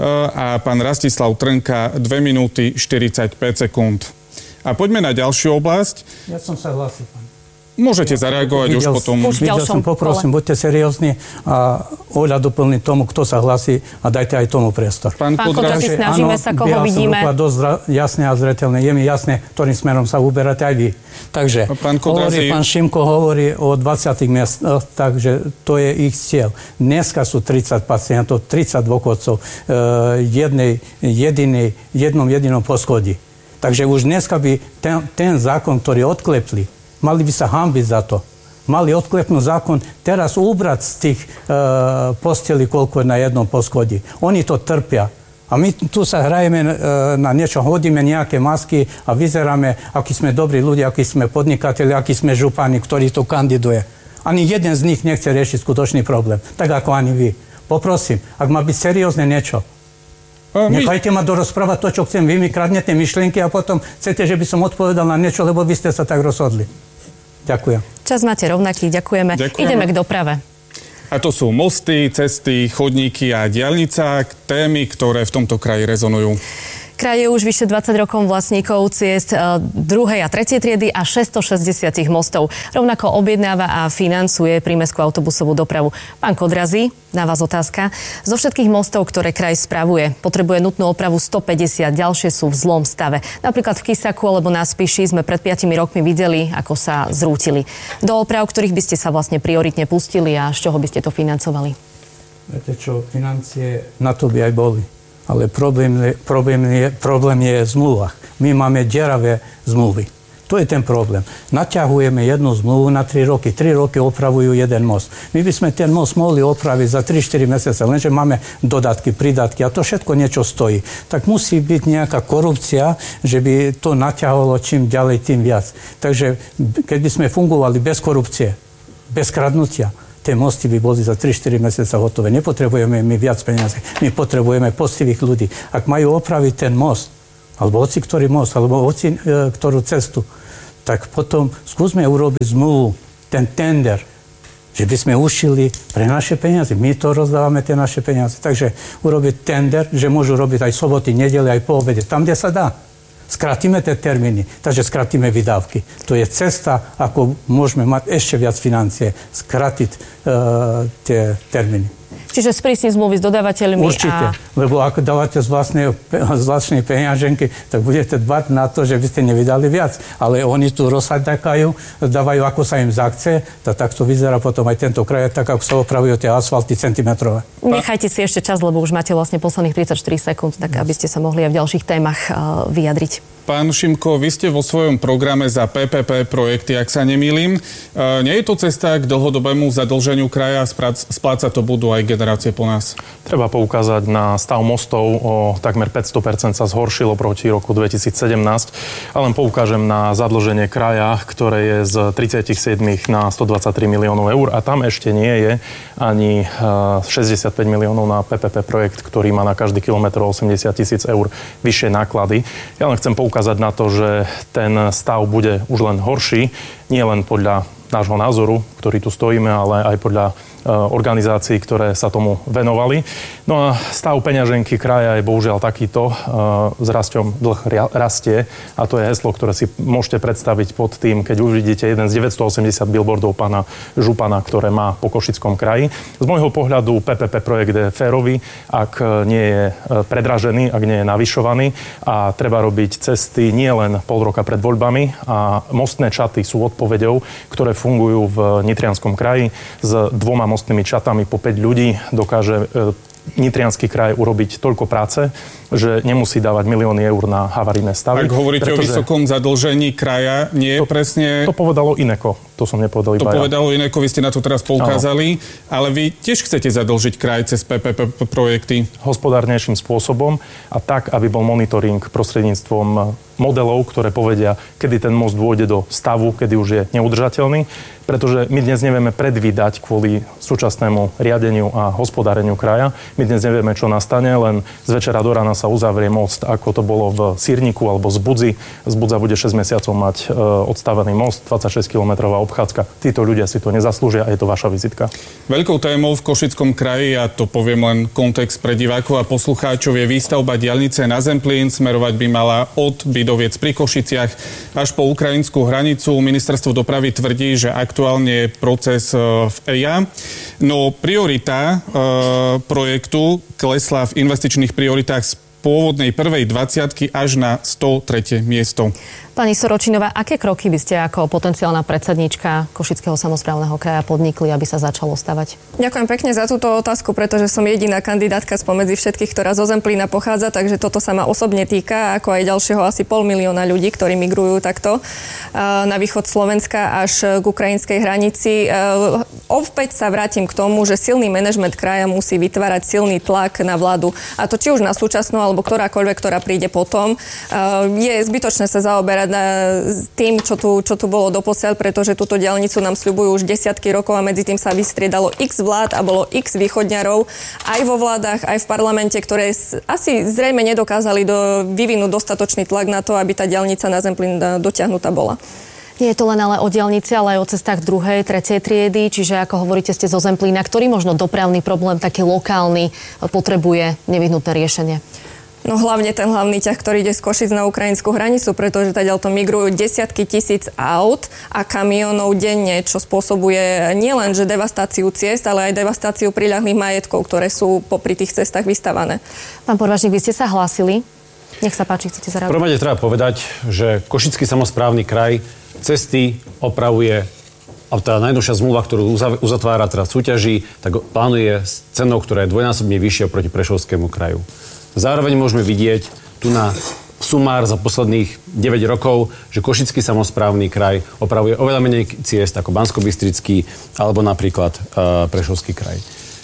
a pán Rastislav Trnka dve minúty štyridsaťpäť sekúnd. A poďme na ďalšiu oblasť. Ja som sa hlásil, pán. Môžete zareagovať videl, už potom. Už videl som, poprosím, buďte seriózni a Oľa doplní tomu, kto sa hlasí a dajte aj tomu priestor. Pán Kodrazy, snažíme sa, koho ja vidíme. Som dosť jasne a zreteľne. Je mi jasné, ktorým smerom sa uberáte aj vy. Takže pán Kodrazy... hovorí, pán Šimko hovorí o dvadsiatich miestach, takže to je ich cieľ. Dneska sú tridsať pacientov, tridsať dôchodcov v jednej, jedinej, jednom jedinom poschodí. Takže už dneska by ten, ten zákon, ktorý odklepli, mali by sa hanbiť za to. Mali odklepnúť zákon, teraz ubrať z tých e, postelí, koľko je na jednom poschodí. Oni to trpia. A my tu sa hrajeme e, na niečo, hodíme nejaké masky a vyzeráme, akí sme dobrí ľudia, akí sme podnikatelia, akí sme župani, ktorí tu kandiduje. Ani jeden z nich nechce riešiť skutočný problém. Tak ako ani vy. Poprosím, ak má byť seriózne niečo, my... nechajte ma dorozprávať to, čo chcem. Vy mi kradnete myšlienky a potom chcete, že by som odpovedal na niečo, lebo vy ste sa tak rozhodli. Ďakujem. Čas máte rovnaký, ďakujeme. ďakujeme. Ideme k doprave. A to sú mosty, cesty, chodníky a diaľnica, témy, ktoré v tomto kraji rezonujú. Kraj je už vyše dvadsať rokov vlastníkov ciest druhej a tretej triedy a šesťstošesťdesiat mostov. Rovnako objednáva a financuje prímestskú autobusovú dopravu. Pán Kodrazy, na vás otázka. Zo všetkých mostov, ktoré kraj spravuje, potrebuje nutnú opravu stopäťdesiat, ďalšie sú v zlom stave. Napríklad v Kisaku alebo na Spiši sme pred piatimi rokmi videli, ako sa zrútili. Do oprav, ktorých by ste sa vlastne prioritne pustili a z čoho by ste to financovali? Viete čo, financie na to by aj boli. Ale problém je, problém je, problém je v zmluvách. My máme deravé zmluvy. To je ten problém. Naťahujeme jednu zmluvu na tri roky. tri roky opravujú jeden most. My by sme ten most mohli opraviť za tri štyri mesiace, lenže máme dodatky, pridatky a to všetko niečo stojí. Tak musí byť nejaká korupcia, že by to naťahovalo čím ďalej, tým viac. Takže keď by sme fungovali bez korupcie, bez kradnutia, tie mosty by boli za tri štyri mesiace hotové. Nepotrebujeme my viac peniazy. My potrebujeme poctivých ľudí. Ak majú opraviť ten most, alebo hoci ktorý most, alebo hoci e, ktorú cestu, tak potom skúsme urobiť zmluvu, ten tender, že by sme ušili pre naše peniaze. My to rozdávame, tie naše peniaze. Takže urobiť tender, že môžu robiť aj soboty, nedele, aj po obede. Tam, kde sa dá. Skratíme tie termíny, takže skratíme výdavky. To je cesta, ako môžeme mať ešte viac financie, skratiť e, tie termíny. Čiže sprísniť zmluvy s dodávateľmi. Určite, a... lebo ako dávate z vlastnej, z vlastnej peňaženky, tak budete dbať na to, že by ste nevydali viac. Ale oni tu rozsadakajú, dávajú, ako sa im zachce, tak to vyzerá potom aj tento kraj, tak ako sa opravujú tie asfalty centimetrové. Nechajte si ešte čas, lebo už máte vlastne posledných tridsaťštyri sekúnd, tak aby ste sa mohli aj v ďalších témach uh, vyjadriť. Pán Šimko, vy ste vo svojom programe za pé pé pé projekty, ak sa nemýlim. E, nie je to cesta k dlhodobému zadlženiu kraja? Splácať to budú aj generácie po nás? Treba poukázať na stav mostov. O takmer päťsto percent sa zhoršilo proti roku dvetisícsedemnásť. A len poukážem na zadlženie kraja, ktoré je z tridsaťsedem na stodvadsaťtri miliónov eur. A tam ešte nie je ani šesťdesiatpäť miliónov na pé pé pé projekt, ktorý má na každý kilometr osemdesiat tisíc eur vyššie náklady. Ja len chcem poukázať ukázať na to, že ten stav bude už len horší, nie len podľa nášho názoru, ktorý tu stojíme, ale aj podľa organizácií, ktoré sa tomu venovali. No a stav peňaženky kraja je bohužiaľ takýto. S rastom dlh rastie a to je heslo, ktoré si môžete predstaviť pod tým, keď uvidíte jeden z deväťstoosemdesiat billboardov pána Župana, ktoré má po Košickom kraji. Z môjho pohľadu pé pé pé projekt je férový, ak nie je predražený, ak nie je navyšovaný a treba robiť cesty nie len pol roka pred voľbami a mostné čaty sú odpoveďou, ktoré fungujú v Nitrianskom kraji s dvoma mostnými čatami po päť ľudí dokáže Nitriansky kraj urobiť toľko práce, že nemusí dávať milióny eur na havarijné stavy. Ak hovoríte pretože... o vysokom zadlžení kraja, nie je to, presne... To povedalo Ineko. To som nepovedal iba To ja. povedalo Ineko, vy ste na to teraz poukázali, ano. Ale vy tiež chcete zadlžiť kraj cez pé pé pé projekty? Hospodárnejším spôsobom a tak, aby bol monitoring prostredníctvom modelov, ktoré povedia, kedy ten most dôjde do stavu, kedy už je neudržateľný, pretože my dnes nevieme predvídať kvôli súčasnému riadeniu a hospodáreniu kraja. My dnes nevieme, čo nastane, len z večera do rána sa uzavrie most, ako to bolo v Sýrniku alebo z Budzy. Z Budza bude šesť mesiacov mať e, odstavený most, dvadsaťšesť kilometrová obchádzka. Títo ľudia si to nezaslúžia a je to vaša vizitka. Veľkou témou v Košickom kraji, a to poviem len kontext pre divákov a poslucháčov, je výstavba diaľnice na Zemplín. Smerovať by mala od Bidoviec pri Košiciach až po ukrajinskú hranicu. Ministerstvo dopravy tvrdí, že aktuálne je proces v é í á. No priorita e, projektu klesla v investičných prioritách z pôvodnej prvej dvadsiatky až na sto tretie miesto. Pani Soročinová, aké kroky by ste ako potenciálna predsedníčka Košického samosprávneho kraja podnikli, aby sa začalo stavať? Ďakujem pekne za túto otázku, pretože som jediná kandidátka spomedzi všetkých, ktorá zo Zemplína pochádza, takže toto sa ma osobne týka, ako aj ďalšieho asi pol milióna ľudí, ktorí migrujú takto na východ Slovenska až k ukrajinskej hranici. Opäť sa vrátim k tomu, že silný manažment kraja musí vytvárať silný tlak na vládu. A to či už na súčasnú, alebo ktorákoľvek, ktorá príde potom. Je zbytočné sa zaoberať na tým, čo tu, čo tu bolo doposiaľ, pretože túto diaľnicu nám sľubujú už desiatky rokov a medzi tým sa vystriedalo x vlád a bolo x východňarov aj vo vládach, aj v parlamente, ktoré asi zrejme nedokázali do, vyvinúť dostatočný tlak na to, aby tá diaľnica na Zemplín dotiahnutá bola. Nie je to len ale o diaľnici, ale aj o cestách druhej, tretej triedy, čiže ako hovoríte, ste zo Zemplína, ktorý možno dopravný problém, taký lokálny, potrebuje nevyhnutné riešenie? No hlavne ten hlavný ťah, ktorý ide z Košic na ukrajinskú hranicu, pretože taďalto migrujú desiatky tisíc aut a kamionov denne, čo spôsobuje nielen že devastáciu ciest, ale aj devastáciu priľahlých majetkov, ktoré sú popri tých cestách vystavané. Pán Podvažník, vy ste sa hlásili. Nech sa páči, chcete zareagovať? Prvom rade treba povedať, že Košický samosprávny kraj cesty opravuje a tá najnovšia zmluva, ktorú uzatvára teraz súťaží, tak plánuje s cenou, ktorá je dvojnásobne vyššia proti Prešovskému kraju. Zároveň môžeme vidieť tu na sumár za posledných deväť rokov, že Košický samosprávny kraj opravuje oveľa menej ciest ako Banskobystrický alebo napríklad uh, Prešovský kraj.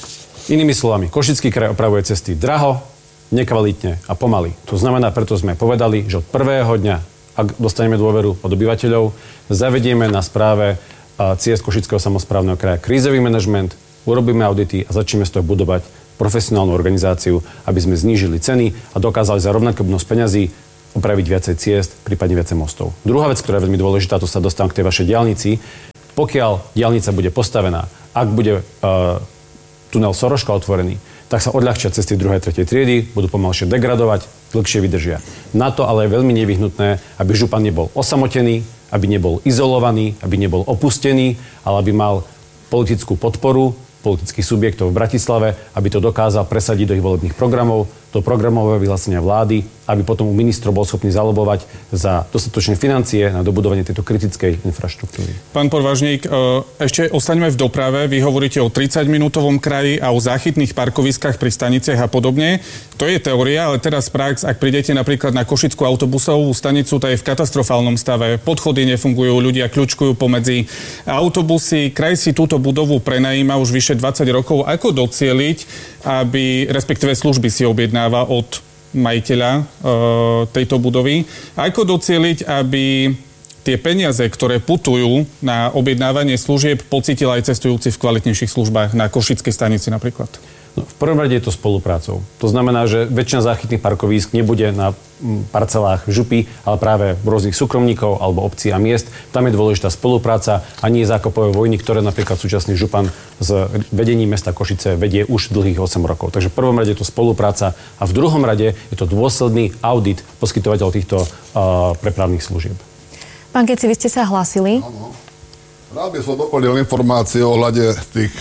Inými slovami, Košický kraj opravuje cesty draho, nekvalitne a pomaly. To znamená, preto sme povedali, že od prvého dňa, ak dostaneme dôveru od obyvateľov, zavedieme na správe uh, ciest Košického samosprávneho kraja krízový manažment, urobíme audity a začneme z toho budovať profesionálnu organizáciu, aby sme znížili ceny a dokázali za rovnakú obnosť peňazí opraviť viacej ciest, prípadne viacej mostov. Druhá vec, ktorá je veľmi dôležitá, to sa dostávam k tej vašej diaľnici. Pokiaľ diaľnica bude postavená, ak bude uh, tunel Soroška otvorený, tak sa odľahčia cesty druhej a tretej triedy, budú pomalšie degradovať, dlhšie vydržia. Na to ale je veľmi nevyhnutné, aby župan nebol osamotený, aby nebol izolovaný, aby nebol opustený, ale aby mal politickú podporu politických subjektov v Bratislave, aby to dokázal presadiť do ich volebných programov, do programového vyhlásenia vlády, aby potom u ministrov bol schopný zalobovať za dostatočné financie na dobudovanie tejto kritickej infraštruktúry. Pán Podvážnik, ešte ostaňme v doprave. Vy hovoríte o tridsaťminútovom kraji a o záchytných parkoviskách pri staniciach a podobne. To je teória, ale teraz prax, ak prídete napríklad na Košickú autobusovú stanicu, tá je v katastrofálnom stave. Podchody nefungujú, ľudia kľučkujú pomedzi autobusy. Kraj si túto budovu prenajíma už vyše dvadsať rokov. Ako docieliť, aby, respektíve služby si objednáva od majiteľa e, tejto budovy. Ako docieliť, aby tie peniaze, ktoré putujú na objednávanie služieb, pocítil aj cestujúci v kvalitnejších službách na Košickej stanici napríklad? No, v prvom rade je to spoluprácou. To znamená, že väčšina záchytných parkovísk nebude na parcelách župy, ale práve rôznych súkromníkov alebo obcí a miest. Tam je dôležitá spolupráca a nie zákopové vojny, ktoré napríklad súčasný župan z vedení mesta Košice vedie už dlhých osem rokov. Takže v prvom rade je to spolupráca a v druhom rade je to dôsledný audit poskytovateľov týchto uh, prepravných služieb. Pán Keci, vy ste sa hlásili? Áno. Rád by som doplnil informácie o hľade tých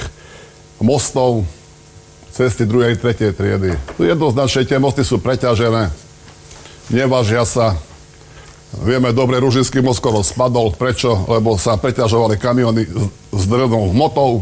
mostov, cesty druhej a tretej triedy. Tu jednoznačne tie mosty sú preťažené, nevážia sa. Vieme dobre, Ružinský most skoro spadol. Prečo? Lebo sa preťažovali kamiony s drevnou hmotou.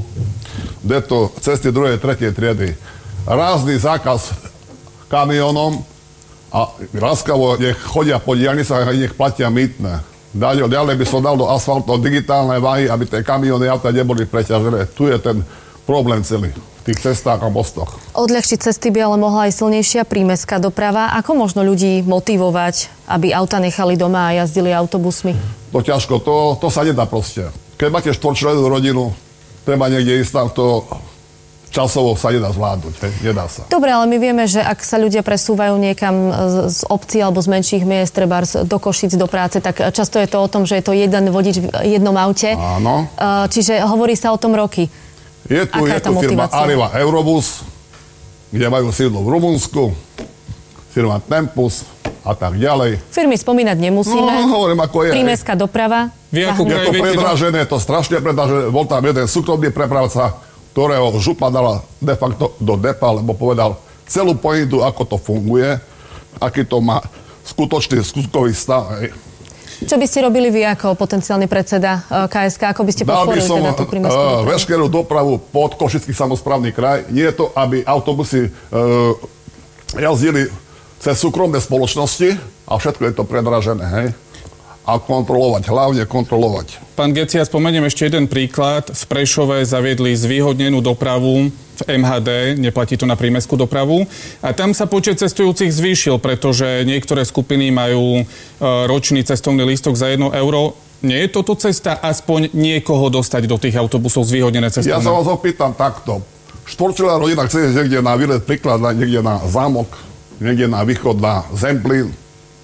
Deto cesty druhej a tretej triedy. Rázny zákaz kamionom a láskavo nech chodia po diaľnicách a nech platia mýtne. Ďalej by som dal do asfaltu digitálne váhy, aby tie kamiony a auta neboli preťažené. Tu je ten problém celý v tých cestách a mostoch. Odľahčiť cesty by ale mohla aj silnejšia prímestská doprava. Ako možno ľudí motivovať, aby auta nechali doma a jazdili autobusmi? To ťažko, to, to sa nedá proste. Keď máte štvorčlennú rodinu, treba niekde ísť tam, to časovo sa nedá zvládnuť, hej, nedá sa. Dobre, ale my vieme, že ak sa ľudia presúvajú niekam z obcí alebo z menších miest, treba do Košíc, do práce, tak často je to o tom, že je to jeden vodič v jednom aute. Áno. Čiže hovorí sa o tom roky. Je tu, je tu firma Arriva Eurobus, kde majú sídlo v Rumunsku, firma Tempus a tak ďalej. Firmy spomínať nemusíme. No, hovorím, ako je. Prímestská doprava. Je to predražené, to strašne predražené. Bol tam jeden súkromný prepravca, ktorého župa dala de facto do depa, lebo povedal celú pointu, ako to funguje, aký to má skutočný skutkový stav. Hej. Čo by ste robili vy ako potenciálny predseda ká es ká? Ako by ste podporili teda tú prímestskú dopravu? Dal by som veškerú dopravu pod Košický samosprávny kraj. Nie je to, aby autobusy uh, jazdili cez súkromné spoločnosti a všetko je to predražené, hej? A kontrolovať, hlavne kontrolovať. Pán Geci, ja spomeniem ešte jeden príklad. V Prešove zaviedli zvýhodnenú dopravu v em há dé, neplatí to na prímestskú dopravu. A tam sa počet cestujúcich zvýšil, pretože niektoré skupiny majú e, ročný cestovný lístok za jedno euro. Nie je toto cesta aspoň niekoho dostať do tých autobusov zvýhodnené cestovné? Ja sa vás opýtam takto. Štvorčlenná rodina chce ísť niekde na výlet, príklad, niekde na Zámok, niekde na východ, na Zemplín.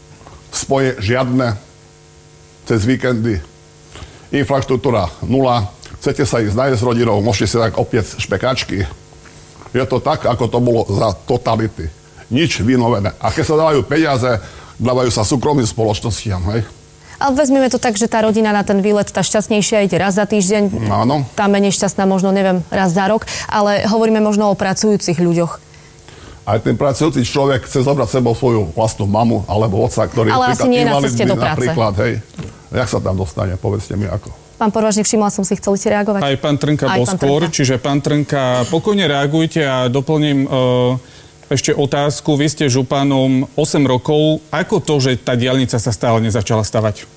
Spoje žiadne. Cez víkendy. Infraštruktúra nula. Chcete sa ísť nájsť s rodinou, môžete si tak opiec špekačky. Je to tak, ako to bolo za totality. Nič vynovené. A keď sa dávajú peniaze, dávajú sa súkromným spoločnostiam, hej? Ale vezmeme to tak, že tá rodina na ten výlet, tá šťastnejšia ide raz za týždeň. Áno. Tá menej šťastná možno, neviem, raz za rok. Ale hovoríme možno o pracujúcich ľuďoch. Aj ten pracujúci človek chce zobrať sebou svoju vlastnú mamu alebo otca, ktorý ale asi nie na ceste do práce. Napríklad, hej. Jak sa tam dostane? Povedzte mi ako. Pán Podvážnik, všimla som si, chceli ste reagovať? Aj pán Trnka bol skôr, čiže pán Trnka, pokojne reagujte a doplním, uh, ešte otázku. Vy ste županom osem rokov. Ako to, že tá diaľnica sa stále nezačala stavať?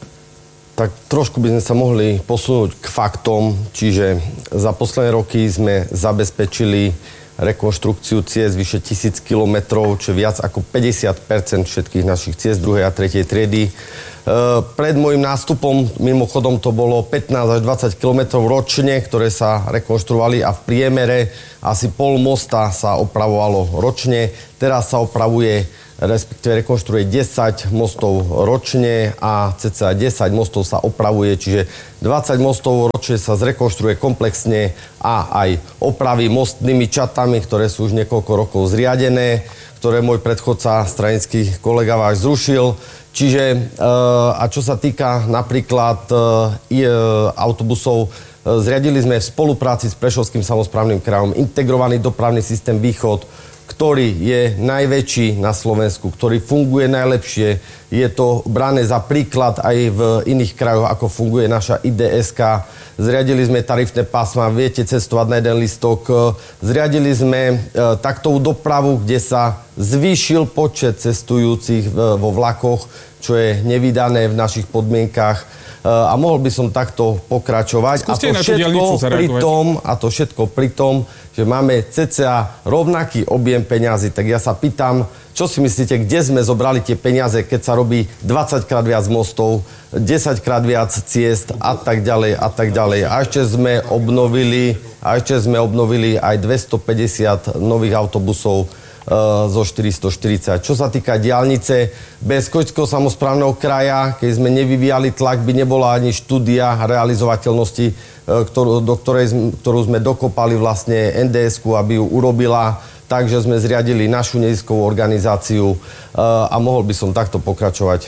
Tak trošku by sme sa mohli posunúť k faktom. Čiže za posledné roky sme zabezpečili rekonštrukciu ciest vyše tisíc kilometrov, čo je viac ako päťdesiat percent všetkých našich ciest druhej a tretej triedy. Pred môjim nástupom, mimochodom, to bolo pätnásť až dvadsať kilometrov ročne, ktoré sa rekonštruovali a v priemere asi pol mosta sa opravovalo ročne. Teraz sa opravuje, respektíve rekonštruuje desať mostov ročne a cca desať mostov sa opravuje, čiže dvadsať mostov ročne sa zrekonštruuje komplexne a aj opraví mostnými čatami, ktoré sú už niekoľko rokov zriadené, ktoré môj predchodca, stranický kolega váš, zrušil. Čiže, a čo sa týka napríklad autobusov, zriadili sme v spolupráci s Prešovským samosprávnym krajom integrovaný dopravný systém Východ, ktorý je najväčší na Slovensku, ktorý funguje najlepšie. Je to brané za príklad aj v iných krajoch, ako funguje naša í dé es ká. Zriadili sme tarifné pásma, viete cestovať na jeden listok. Zriadili sme e, taktovú dopravu, kde sa zvýšil počet cestujúcich vo vlakoch, čo je nevydané v našich podmienkach. A mohol by som takto pokračovať. A to, všetko pri tom, a to všetko pri tom, že máme cca rovnaký objem peňazí. Tak ja sa pýtam, čo si myslíte, kde sme zobrali tie peniaze, keď sa robí dvadsaťkrát viac mostov, desaťkrát viac ciest a tak ďalej a tak ďalej. A ešte sme obnovili, a ešte sme obnovili aj dvestopäťdesiat nových autobusov zo štyristoštyridsať. Čo sa týka diaľnice, bez Košického samosprávneho kraja, keď sme nevyvíjali tlak, by nebola ani štúdia realizovateľnosti, ktorú, do ktorej, ktorú sme dokopali vlastne en dé esku, aby ju urobila. Takže sme zriadili našu neziskovú organizáciu a mohol by som takto pokračovať.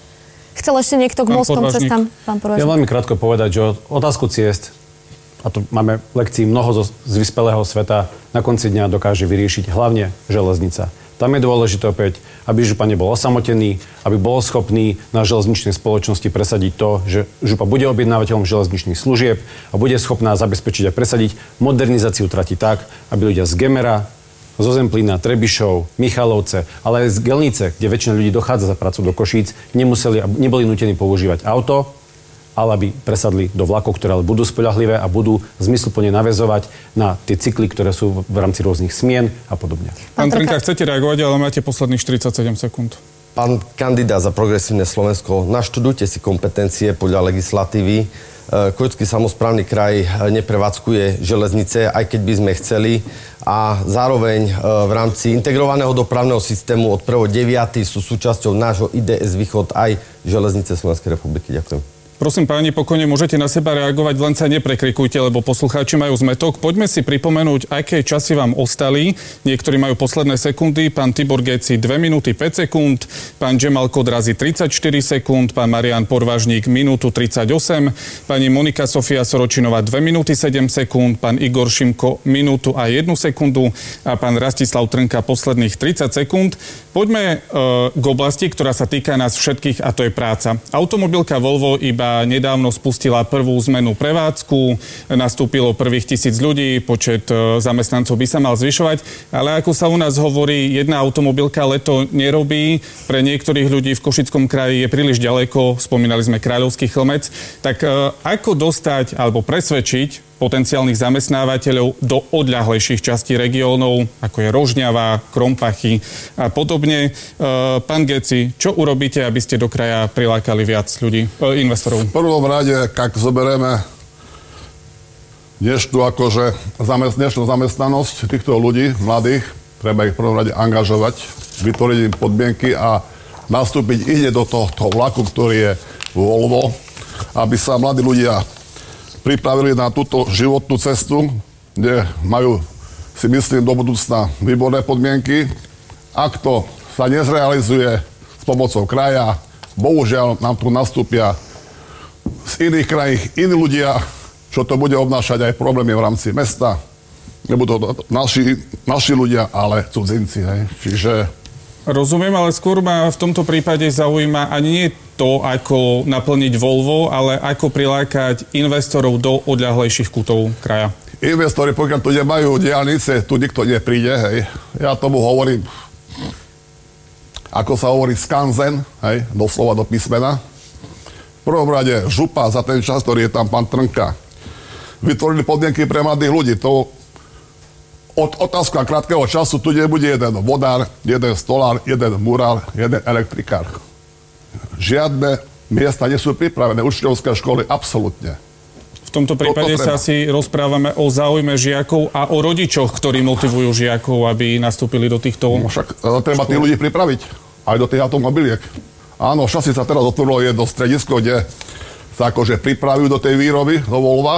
Chcel ešte niekto k mostom cestám? Pán Podvážnik. Ja veľmi krátko povedať, že otázku ciest, a tu máme lekcií mnoho zo, z vyspelého sveta, na konci dňa dokáže vyriešiť hlavne železnica. Tam je dôležité opäť, aby župa nebol osamotený, aby bol schopný na železničnej spoločnosti presadiť to, že župa bude objednávateľom železničných služieb a bude schopná zabezpečiť a presadiť modernizáciu trati tak, aby ľudia z Gemera, zo Zemplína, Trebišov, Michalovce, ale aj z Gelnice, kde väčšina ľudí dochádza za prácu do Košíc, nemuseli, neboli nútení používať auto, ale aby presadli do vlakov, ktoré ale budú spoľahlivé a budú zmysluplne naväzovať na tie cykly, ktoré sú v rámci rôznych smien a podobne. Pán Trnka, chcete reagovať, ale máte posledných štyridsaťsedem sekúnd. Pán kandidát za Progresívne Slovensko, naštudujte si kompetencie podľa legislatívy. Košický samosprávny kraj neprevádzkuje železnice, aj keď by sme chceli. A zároveň v rámci integrovaného dopravného systému od prvého deviateho sú súčasťou nášho í dé es Východ aj železnice Slovenskej republiky. Ďakujem. Prosím páni, pokojne môžete na seba reagovať, len sa neprekrikujte, lebo poslucháči majú zmetok. Poďme si pripomenúť, aké časy vám ostali. Niektorí majú posledné sekundy. Pán Tibor Géci dve minúty päť sekúnd, pán Džemal Kodrazi tridsaťštyri sekúnd, pán Marián Podvážnik minútu tridsaťosem, pani Monika Sofia Soročinová dve minúty sedem sekúnd, pán Igor Šimko minútu a jednu sekundu a pán Rastislav Trnka posledných tridsať sekúnd. Poďme e, k oblasti, ktorá sa týka nás všetkých, a to je práca. Automobilka Volvo iba nedávno spustila prvú zmenu prevádzku, nastúpilo prvých tisíc ľudí, počet e, zamestnancov by sa mal zvyšovať, ale ako sa u nás hovorí, jedna automobilka leto nerobí, pre niektorých ľudí v Košickom kraji je príliš ďaleko, spomínali sme Kráľovský Chlmec, tak e, ako dostať alebo presvedčiť potenciálnych zamestnávateľov do odľahlejších častí regiónov, ako je Rožňava, Krompachy a podobne. Pán Géci, čo urobíte, aby ste do kraja prilákali viac ľudí, investorov? V prvom rade, ak zoberieme dnešnú, akože, dnešnú zamestnanosť týchto ľudí, mladých, treba ich v prvom rade angažovať, vytvoriť im podmienky a nastúpiť ide do tohto vlaku, ktorý je Volvo, aby sa mladí ľudia pripravili na túto životnú cestu, kde majú, si myslím, do budúcna výborné podmienky. Ak to sa nezrealizuje s pomocou kraja, bohužiaľ nám tu nastúpia z iných krajín iní ľudia, čo to bude obnášať aj problémy v rámci mesta. Nebudú to naši, naši ľudia, ale cudzinci. Hej. Čiže... Rozumiem, ale skôr ma v tomto prípade zaujíma ani nie to, ako naplniť Volvo, ale ako prilákať investorov do odľahlejších kútov kraja. investori, pokiaľ tu nemajú diaľnice, tu nikto nepríde, hej. Ja tomu hovorím, ako sa hovorí skanzen, hej, doslova do písmena. V prvom rade župa za ten čas, ktorý je tam pán Trnka. Vytvorili podmienky pre mladých ľudí. To od otázka krátkeho času tu nebude jeden vodár, jeden stolár, jeden murár, jeden elektrikár. Žiadne miesta nie sú pripravené, učňovské školy absolútne. V tomto prípade sa asi rozprávame o záujme žiakov a o rodičoch, ktorí motivujú žiakov, aby nastúpili do týchto... No však treba tých ľudí pripraviť aj do tých automobiliek. Áno, šasi sa teraz otvorilo jedno stredisko, kde sa akože pripravujú do tej výroby, do Volva.